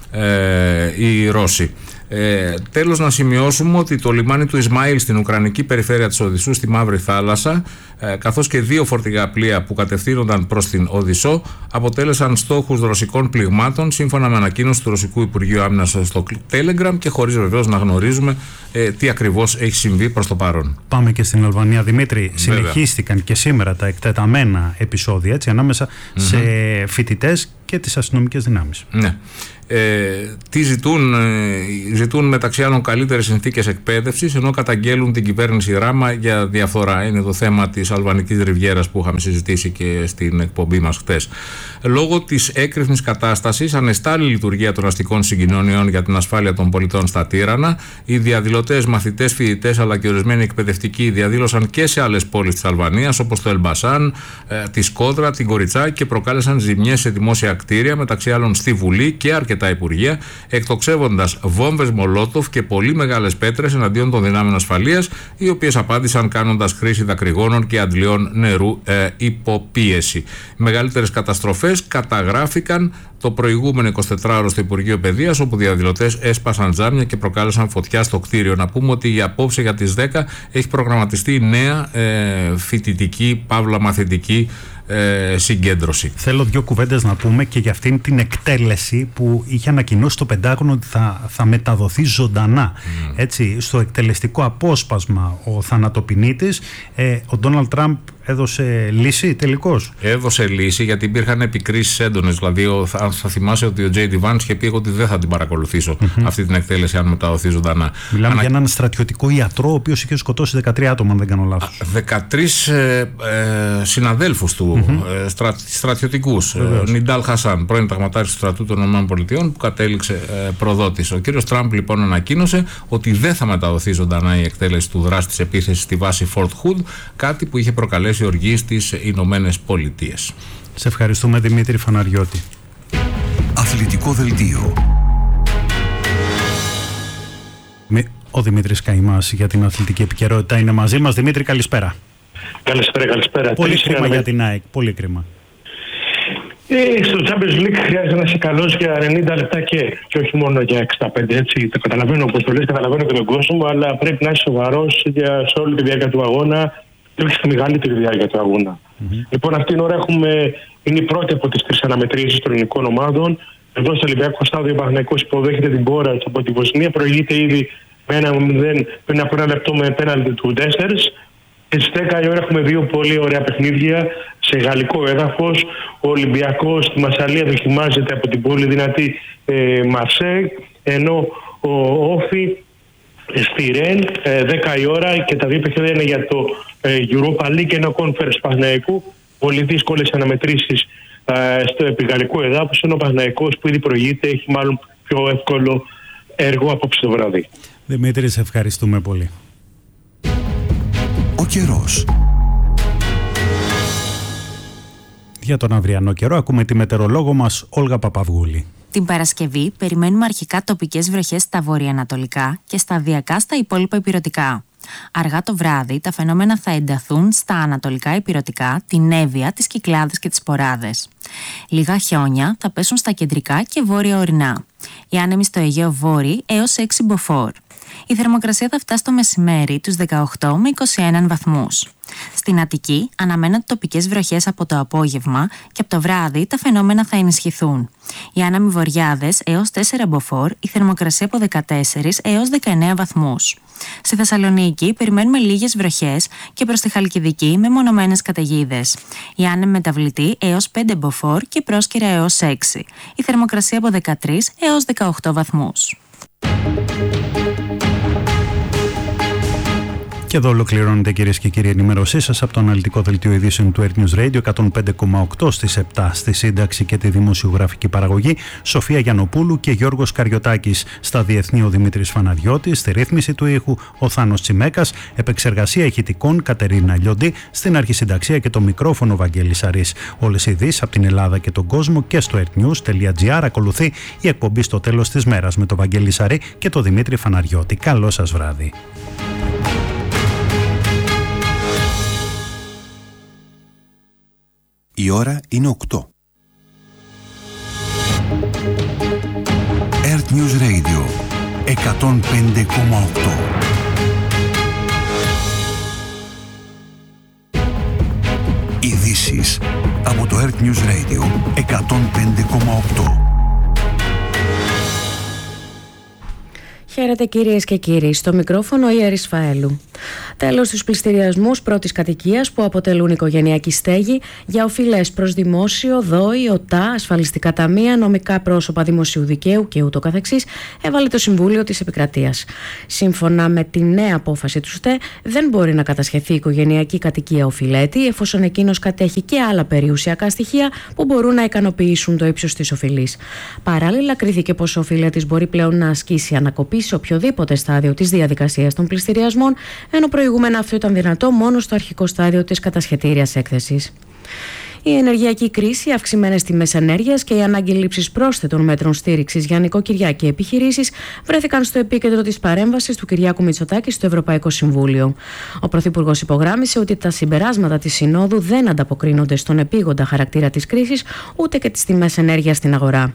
ε, οι Ρώσοι. Ε, τέλος, να σημειώσουμε ότι το λιμάνι του Ισμαήλ στην Ουκρανική περιφέρεια της Οδυσσού στη Μαύρη Θάλασσα, ε, καθώς και δύο φορτηγά πλοία που κατευθύνονταν προς την Οδυσσό, αποτέλεσαν στόχους ρωσικών πληγμάτων, σύμφωνα με ανακοίνωση του Ρωσικού Υπουργείου Άμυνας στο Telegram, και χωρίς βεβαίως να γνωρίζουμε ε, τι ακριβώς έχει συμβεί προς το παρόν. Πάμε και στην Αλβανία, Δημήτρη. Βέβαια. Συνεχίστηκαν και σήμερα τα εκτεταμένα επεισόδια, έτσι, ανάμεσα mm-hmm. σε φοιτητές και τις αστυνομικές δυνάμεις. Ναι. Ε, τι ζητούν, ε, ζητούν μεταξύ άλλων καλύτερες συνθήκες εκπαίδευσης, ενώ καταγγέλουν την κυβέρνηση Ράμα για διαφθορά. Είναι το θέμα της Αλβανικής Ριβιέρας που είχαμε συζητήσει και στην εκπομπή μας χτες. Λόγω της έκρηθμης κατάστασης ανεστάλλει η λειτουργία των αστικών συγκοινωνιών για την ασφάλεια των πολιτών στα Τύρανα. Οι διαδηλωτές, μαθητές, φοιτητές αλλά και ορισμένοι εκπαιδευτικοί διαδήλωσαν και σε άλλες πόλεις της Αλβανίας, όπως το Ελμπασάν, ε, τη Σκόδρα, την Κοριτσά, και προκάλεσαν ζημιές σε δημόσια κτίρια, μεταξύ άλλων στη Βουλή και αρκετά υπουργεία, εκτοξεύοντας βόμβες Μολότοφ και πολύ μεγάλες πέτρες εναντίον των δυνάμεων ασφαλείας, οι οποίες απάντησαν κάνοντας χρήση δακρυγόνων και αντλιών νερού ε, υποπίεση. Οι μεγαλύτερες καταστροφές καταγράφηκαν το προηγούμενο εικοσιτετράωρο στο Υπουργείο Παιδείας, όπου διαδηλωτές έσπασαν τζάμια και προκάλεσαν φωτιά στο κτίριο. Να πούμε ότι απόψε για τις δέκα έχει προγραμματιστεί νέα ε, φοιτητική, παύλα μαθητική Ε, συγκέντρωση. Θέλω δύο κουβέντες να πούμε και για αυτήν την εκτέλεση που είχε ανακοινώσει το Πεντάγωνο ότι θα, θα μεταδοθεί ζωντανά. Mm. Έτσι, στο εκτελεστικό απόσπασμα ο θανατοποινήτης, ε, ο Ντόναλντ Τραμπ έδωσε λύση τελικώς. Έδωσε λύση, γιατί υπήρχαν επικρίσεις έντονες. Δηλαδή, ο, θα, θα θυμάσαι ότι ο Τζέι Ντι Βάνς είχε πει ότι δεν θα την παρακολουθήσω mm-hmm. αυτή την εκτέλεση αν μεταδοθεί ζωντανά. Μιλάμε Ανα... για έναν στρατιωτικό ιατρό, ο οποίος είχε σκοτώσει δεκατρία άτομα, αν δεν κάνω λάθος. δεκατρείς ε, ε, συναδέλφους του, mm-hmm. ε, στρα, στρατιωτικούς. Ε, Νιντάλ Χασάν, πρώην ταγματάρχης του στρατού των ΗΠΑ, που κατέληξε ε, προδότης. Ο κύριος Τραμπ λοιπόν ανακοίνωσε ότι δεν θα μεταδοθεί ζωντανά η εκτέλεση του δράστη της επίθεσης στη βάση Fort Hood, κάτι που είχε προκαλέσει οργή στις Ηνωμένες Πολιτείες. Σε ευχαριστούμε, Δημήτρη Φαναριώτη. Αθλητικό δελτίο. Ο Δημήτρης Καημάς για την αθλητική επικαιρότητα είναι μαζί μας. Δημήτρη, καλησπέρα. Καλησπέρα, καλησπέρα. Πολύ κρίμα για την ΑΕΚ, πολύ κρίμα. Ε, στο Champions League χρειάζεται να είσαι καλός για ενενήντα λεπτά και, και όχι μόνο για εξήντα πέντε. Έτσι. Το καταλαβαίνω όπως το λες, καταλαβαίνω και τον κόσμο, αλλά πρέπει να είσαι σοβαρός για, σε όλη τη διάρκεια του αγώνα και όχι στη μεγαλύτερη διάρκεια του αγώνα. Mm-hmm. Λοιπόν, αυτή την ώρα έχουμε, είναι η πρώτη από τις τρεις αναμετρήσεις των ελληνικών ομάδων. Εδώ στο Ολυμπιακό Στάδιο ο Παναθηναϊκός υποδέχεται την Πόρα από τη Βοσνία. Προηγείται ήδη με ένα μηδέν πριν από ένα λεπτό με πέναλτι του Ντέσσερς. Και στις δέκα η ώρα έχουμε δύο πολύ ωραία παιχνίδια σε γαλλικό έδαφος. Ο Ολυμπιακός στη Μασσαλία δοκιμάζεται από την πολύ δυνατή ε, Μαρσέη, ενώ ο Όφη στη Ρεν, ε, δέκα η ώρα, και τα δύο παιχνίδια είναι για το ε, Europa League, ενώ Conference Παναθηναϊκού. Πολύ δύσκολες αναμετρήσεις ε, στο επιγαλλικό εδάφος, ενώ ο Παναθηναϊκός που ήδη προηγείται έχει μάλλον πιο εύκολο έργο απόψε το βράδυ. Δημήτρη, σε ευχαριστούμε πολύ. Ο καιρός. Για τον αυριανό καιρό ακούμε τη μετεωρολόγο μας Όλγα Παπαυγούλη. Την Παρασκευή περιμένουμε αρχικά τοπικές βροχές στα βορειοανατολικά και σταδιακά στα υπόλοιπα ηπειρωτικά. Αργά το βράδυ τα φαινόμενα θα ενταθούν στα ανατολικά ηπειρωτικά, την Εύβοια, τις Κυκλάδες και τις Ποράδες. Λίγα χιόνια θα πέσουν στα κεντρικά και βόρεια ορεινά. Οι άνεμοι στο Αιγαίο Βόρειο έως έξι μποφόρ. Η θερμοκρασία θα φτάσει το μεσημέρι τους δεκαοκτώ με είκοσι ένα βαθμούς. Στην Αττική αναμένονται τοπικές βροχές από το απόγευμα και από το βράδυ τα φαινόμενα θα ενισχυθούν. Οι άνεμοι βορειάδες έως τέσσερα μποφόρ, η θερμοκρασία από δεκατέσσερα έως δεκαεννέα βαθμούς. Στη Θεσσαλονίκη περιμένουμε λίγες βροχές και προς τη Χαλκιδική με μονομένες καταιγίδες. Οι άνεμοι μεταβλητοί έως πέντε μποφόρ και πρόσκαιρα έως έξι. Η θερμοκρασία από δεκατρία έως δεκαοκτώ βαθμούς. Και εδώ ολοκληρώνεται, κυρίες και κύριοι, η ενημέρωσή σας από το αναλυτικό δελτίο ειδήσεων του Earth News Radio εκατόν πέντε κόμμα οκτώ στις επτά. Στη σύνταξη και τη δημοσιογραφική παραγωγή Σοφία Γιαννοπούλου και Γιώργος Καριωτάκης. Στα διεθνή ο Δημήτρης Φαναδιώτης. Στη ρύθμιση του ήχου ο Θάνος Τσιμέκας. Επεξεργασία ηχητικών Κατερίνα Λιοντή. Στην αρχισυνταξία και το μικρόφωνο Βαγγέλης Αρής. Όλες οι ειδήσεις από την Ελλάδα και τον κόσμο και στο earthnews.gr. Ακολουθεί η εκπομπή στο τέλος της μέρας με τον Βαγγέλη Σαρή και τον Δημήτρη Φαναριώτη. Καλό σας βράδυ. Η ώρα είναι οκτώ. Earth News Radio εκατόν πέντε κόμμα οκτώ. Ειδήσεις από το Earth News Radio εκατόν πέντε κόμμα οκτώ. Χαίρετε κυρίες και κύριοι, στο μικρόφωνο η Αρής Φαέλου. Τέλος στους πληστηριασμούς πρώτης κατοικίας που αποτελούν οικογενειακή στέγη για οφειλές προς δημόσιο, δόη, ΟΤΑ, ασφαλιστικά ταμεία, νομικά πρόσωπα δημοσίου δικαίου και ούτω καθεξής, έβαλε το Συμβούλιο της Επικρατείας. Σύμφωνα με τη νέα απόφαση του ΣΤΕ, δεν μπορεί να κατασχεθεί οικογενειακή κατοικία οφειλέτη, εφόσον εκείνος κατέχει και άλλα περιουσιακά στοιχεία που μπορούν να ικανοποιήσουν το ύψος της οφειλής. Παράλληλα, κρίθηκε πως ο οφειλέτης μπορεί πλέον να ασκήσει ανακοπή σε οποιοδήποτε στάδιο της διαδικασίας των πληστηριασμών, ενώ προηγούμενα αυτό ήταν δυνατό μόνο στο αρχικό στάδιο της κατασχετήριας έκθεσης. Η ενεργειακή κρίση, αυξημένες τιμές ενέργειας και η ανάγκη λήψης πρόσθετων μέτρων στήριξης για νοικοκυριά και επιχειρήσεις βρέθηκαν στο επίκεντρο της παρέμβασης του Κυριάκου Μητσοτάκη στο Ευρωπαϊκό Συμβούλιο. Ο Πρωθυπουργός υπογράμμισε ότι τα συμπεράσματα της Συνόδου δεν ανταποκρίνονται στον επίγοντα χαρακτήρα της κρίσης ούτε και τις τιμές ενέργειας στην αγορά.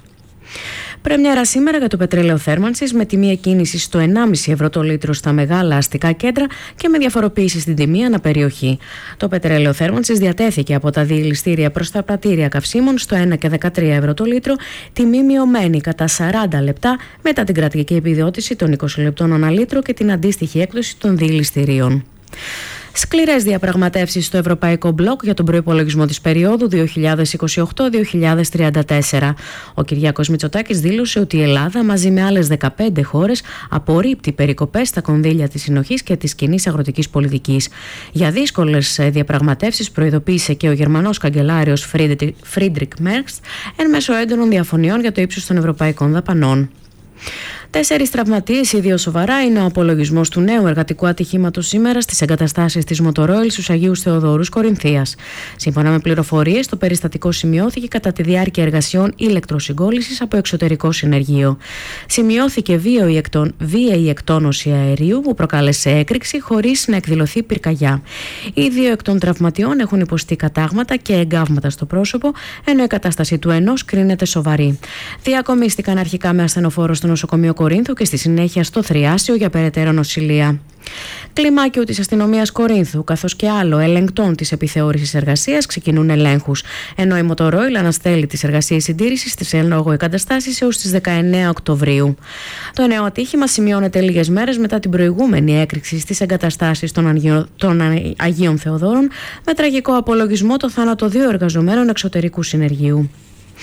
Πρεμιέρα σήμερα για το πετρέλαιο θέρμανσης με τιμή εκκίνησης στο ενάμιση ευρώ το λίτρο στα μεγάλα αστικά κέντρα και με διαφοροποίηση στην τιμή αναπεριοχή. Το πετρέλαιο θέρμανσης διατέθηκε από τα διελιστήρια προς τα πρατήρια καυσίμων στο ένα και δεκατρία ευρώ το λίτρο, τιμή μειωμένη κατά σαράντα λεπτά μετά την κρατική επιδότηση των είκοσι λεπτών ανά λίτρο και την αντίστοιχη έκδοση των διελιστηρίων. Σκληρές διαπραγματεύσεις στο Ευρωπαϊκό Μπλοκ για τον προϋπολογισμό της περίοδου δύο χιλιάδες είκοσι οκτώ με δύο χιλιάδες τριάντα τέσσερα. Ο Κυριάκος Μητσοτάκης δήλωσε ότι η Ελλάδα μαζί με άλλες δεκαπέντε χώρες απορρίπτει περικοπές στα κονδύλια της συνοχής και της κοινής αγροτικής πολιτικής. Για δύσκολες διαπραγματεύσεις προειδοποίησε και ο Γερμανός καγκελάριος Φρίντρικ Μέρξ εν μέσω έντονων διαφωνιών για το ύψος των ευρωπαϊκών δαπανών. Τέσσερις τραυματίες, οι δύο σοβαρά, είναι ο απολογισμός του νέου εργατικού ατυχήματος σήμερα στις εγκαταστάσεις της Motoroil στους Αγίους Θεοδόρους Κορινθίας. Σύμφωνα με πληροφορίες, το περιστατικό σημειώθηκε κατά τη διάρκεια εργασιών ηλεκτροσυγκόλλησης από εξωτερικό συνεργείο. Σημειώθηκε βίαιη εκτόνωση αερίου που προκάλεσε έκρηξη χωρίς να εκδηλωθεί πυρκαγιά. Οι δύο εκ των τραυματιών έχουν υποστεί κατάγματα και εγκάβματα στο πρόσωπο, ενώ η κατάσταση του ενός κρίνεται σοβαρή. Διακομίστηκαν αρχικά με ασθενοφόρο στο νοσοκομείο Κορίνθου και στη συνέχεια στο Θριάσιο για περαιτέρω νοσηλεία. Κλιμάκιο της αστυνομίας Κορίνθου, καθώς και άλλο ελεγκτών της επιθεώρησης εργασίας, ξεκινούν ελέγχους, ενώ η Motoroil αναστέλει τις εργασίες συντήρησης στις εν λόγω εγκαταστάσεις έως τις δεκαεννέα Οκτωβρίου. Το νέο ατύχημα σημειώνεται λίγες μέρες μετά την προηγούμενη έκρηξη στις εγκαταστάσεις των, Αγιο... των Αγίων Θεοδόρων, με τραγικό απολογισμό το θάνατο δύο εργαζομένων εξωτερικού συνεργείου.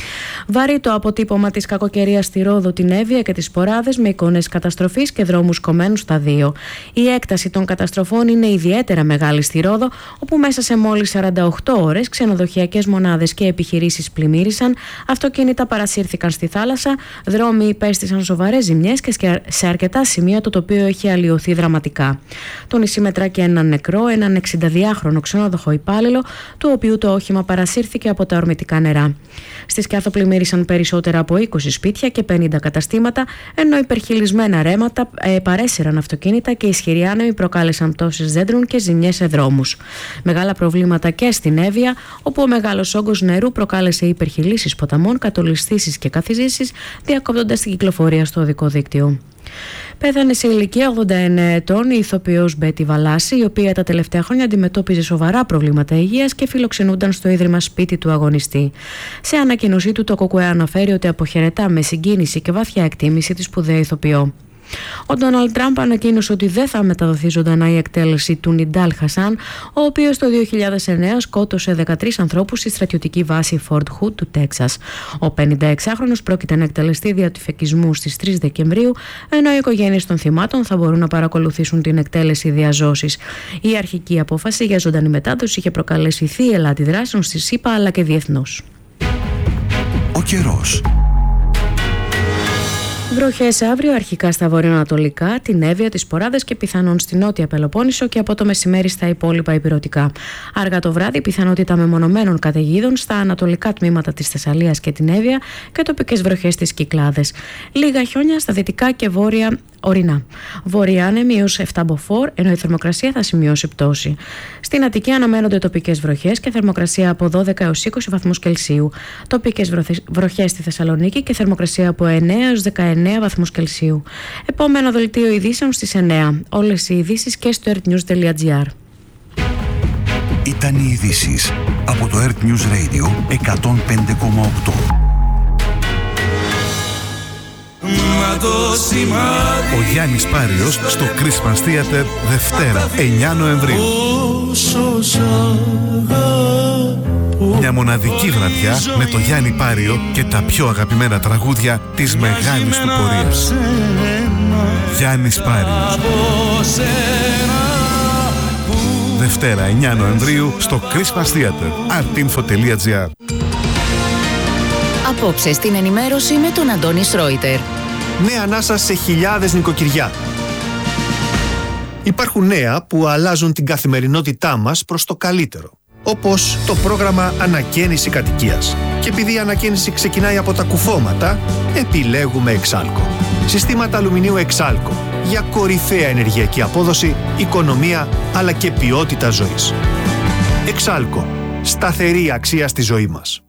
Βαρύ το αποτύπωμα της κακοκαιρίας στη Ρόδο, την Εύβοια και τις Ποράδες με εικόνες καταστροφής και δρόμους κομμένους στα δύο. Η έκταση των καταστροφών είναι ιδιαίτερα μεγάλη στη Ρόδο, όπου μέσα σε μόλις σαράντα οκτώ ώρες ξενοδοχειακές μονάδες και επιχειρήσεις πλημμύρισαν, αυτοκίνητα παρασύρθηκαν στη θάλασσα, δρόμοι υπέστησαν σοβαρές ζημιές και σε αρκετά σημεία το τοπίο έχει αλλοιωθεί δραματικά. Το νησί μετρά έναν νεκρό, έναν εξηνταδυάχρονο ξενοδοχό υπάλληλο, του οποίου το όχημα παρασύρθηκε από τα ορμητικά νερά. Στη Σκιάθο πλημμύρισαν περισσότερα από είκοσι σπίτια και πενήντα καταστήματα, ενώ υπερχειλισμένα ρέματα ε, παρέσυραν αυτοκίνητα και ισχυροί άνεμοι προκάλεσαν πτώσεις δέντρων και ζημιές σε δρόμους. Μεγάλα προβλήματα και στην Εύβοια, όπου ο μεγάλος όγκος νερού προκάλεσε υπερχειλήσεις ποταμών, κατολισθήσεις και καθιζήσεις, διακόπτοντας την κυκλοφορία στο οδικό δίκτυο. Πέθανε σε ηλικία ογδόντα εννέα ετών η ηθοποιός Μπέτη Βαλάση, η οποία τα τελευταία χρόνια αντιμετώπιζε σοβαρά προβλήματα υγείας και φιλοξενούνταν στο ίδρυμα σπίτι του αγωνιστή. Σε ανακοίνωσή του, το ΚΚΕ αναφέρει ότι αποχαιρετά με συγκίνηση και βαθιά εκτίμηση τη σπουδαία ηθοποιό. Ο Ντόναλντ Τραμπ ανακοίνωσε ότι δεν θα μεταδοθεί ζωντανά η εκτέλεση του Νιντάλ Χασάν, ο οποίος το δύο χιλιάδες εννέα σκότωσε δεκατρείς ανθρώπους στη στρατιωτική βάση Fort Hood του Τέξας. Ο πενηνταεξάχρονος πρόκειται να εκτελεστεί δια του φεκισμού στις τρεις Δεκεμβρίου, ενώ οι οικογένειες των θυμάτων θα μπορούν να παρακολουθήσουν την εκτέλεση διαζώσης. Η αρχική απόφαση για ζωντανή μετάδοση είχε προκαλέσει θύελλα αντιδράσεων στη ΣΥΠΑ αλλά και διεθνώς. Ο καιρός. Βροχές αύριο αρχικά στα βορειοανατολικά, την Εύβοια, τις Ποράδες και πιθανόν στη νότια Πελοπόννησο και από το μεσημέρι στα υπόλοιπα ηπειρωτικά. Αργά το βράδυ πιθανότητα μεμονωμένων καταιγίδων στα ανατολικά τμήματα της Θεσσαλίας και την Εύβοια και τοπικές βροχές στις Κυκλάδες. Λίγα χιόνια στα δυτικά και βόρεια ορεινά. Βόρεια άνεμοι έως επτά μποφόρ, ενώ η θερμοκρασία θα σημειώσει πτώση. Στην Αττική αναμένονται τοπικές βροχές και θερμοκρασία από δώδεκα έως είκοσι βαθμούς Κελσίου. Τοπικές βροχές στη Θεσσαλονίκη και θερμοκρασία από εννέα έως δεκαεννέα βαθμούς Κελσίου. Επόμενο δελτίο ειδήσεων στις εννέα. Όλες οι ειδήσεις και στο ερτ νιουζ τελεία τζι άρ. Ήταν οι ειδήσεις από το Earth News Radio εκατόν πέντε κόμμα οκτώ. Ο Γιάννης Πάριος στο Christmas Theater Δευτέρα εννέα Νοεμβρίου. Μια μοναδική βραδιά με το Γιάννη Πάριο και τα πιο αγαπημένα τραγούδια της μεγάλης του πορείας. Γιάννης Πάριος. Δευτέρα εννέα Νοεμβρίου στο Christmas Theater artinfo τελεία τζι άρ. Απόψε στην ενημέρωση με τον Αντώνη Σρόιτερ. Νέα ανάσα σε χιλιάδες νοικοκυριά. Υπάρχουν νέα που αλλάζουν την καθημερινότητά μας προς το καλύτερο. Όπως το πρόγραμμα Ανακαίνιση Κατοικίας. Και επειδή η ανακαίνιση ξεκινάει από τα κουφώματα, επιλέγουμε Εξάλκο. Συστήματα αλουμινίου Εξάλκο για κορυφαία ενεργειακή απόδοση, οικονομία αλλά και ποιότητα ζωής. Εξάλκο. Σταθερή αξία στη ζωή μας.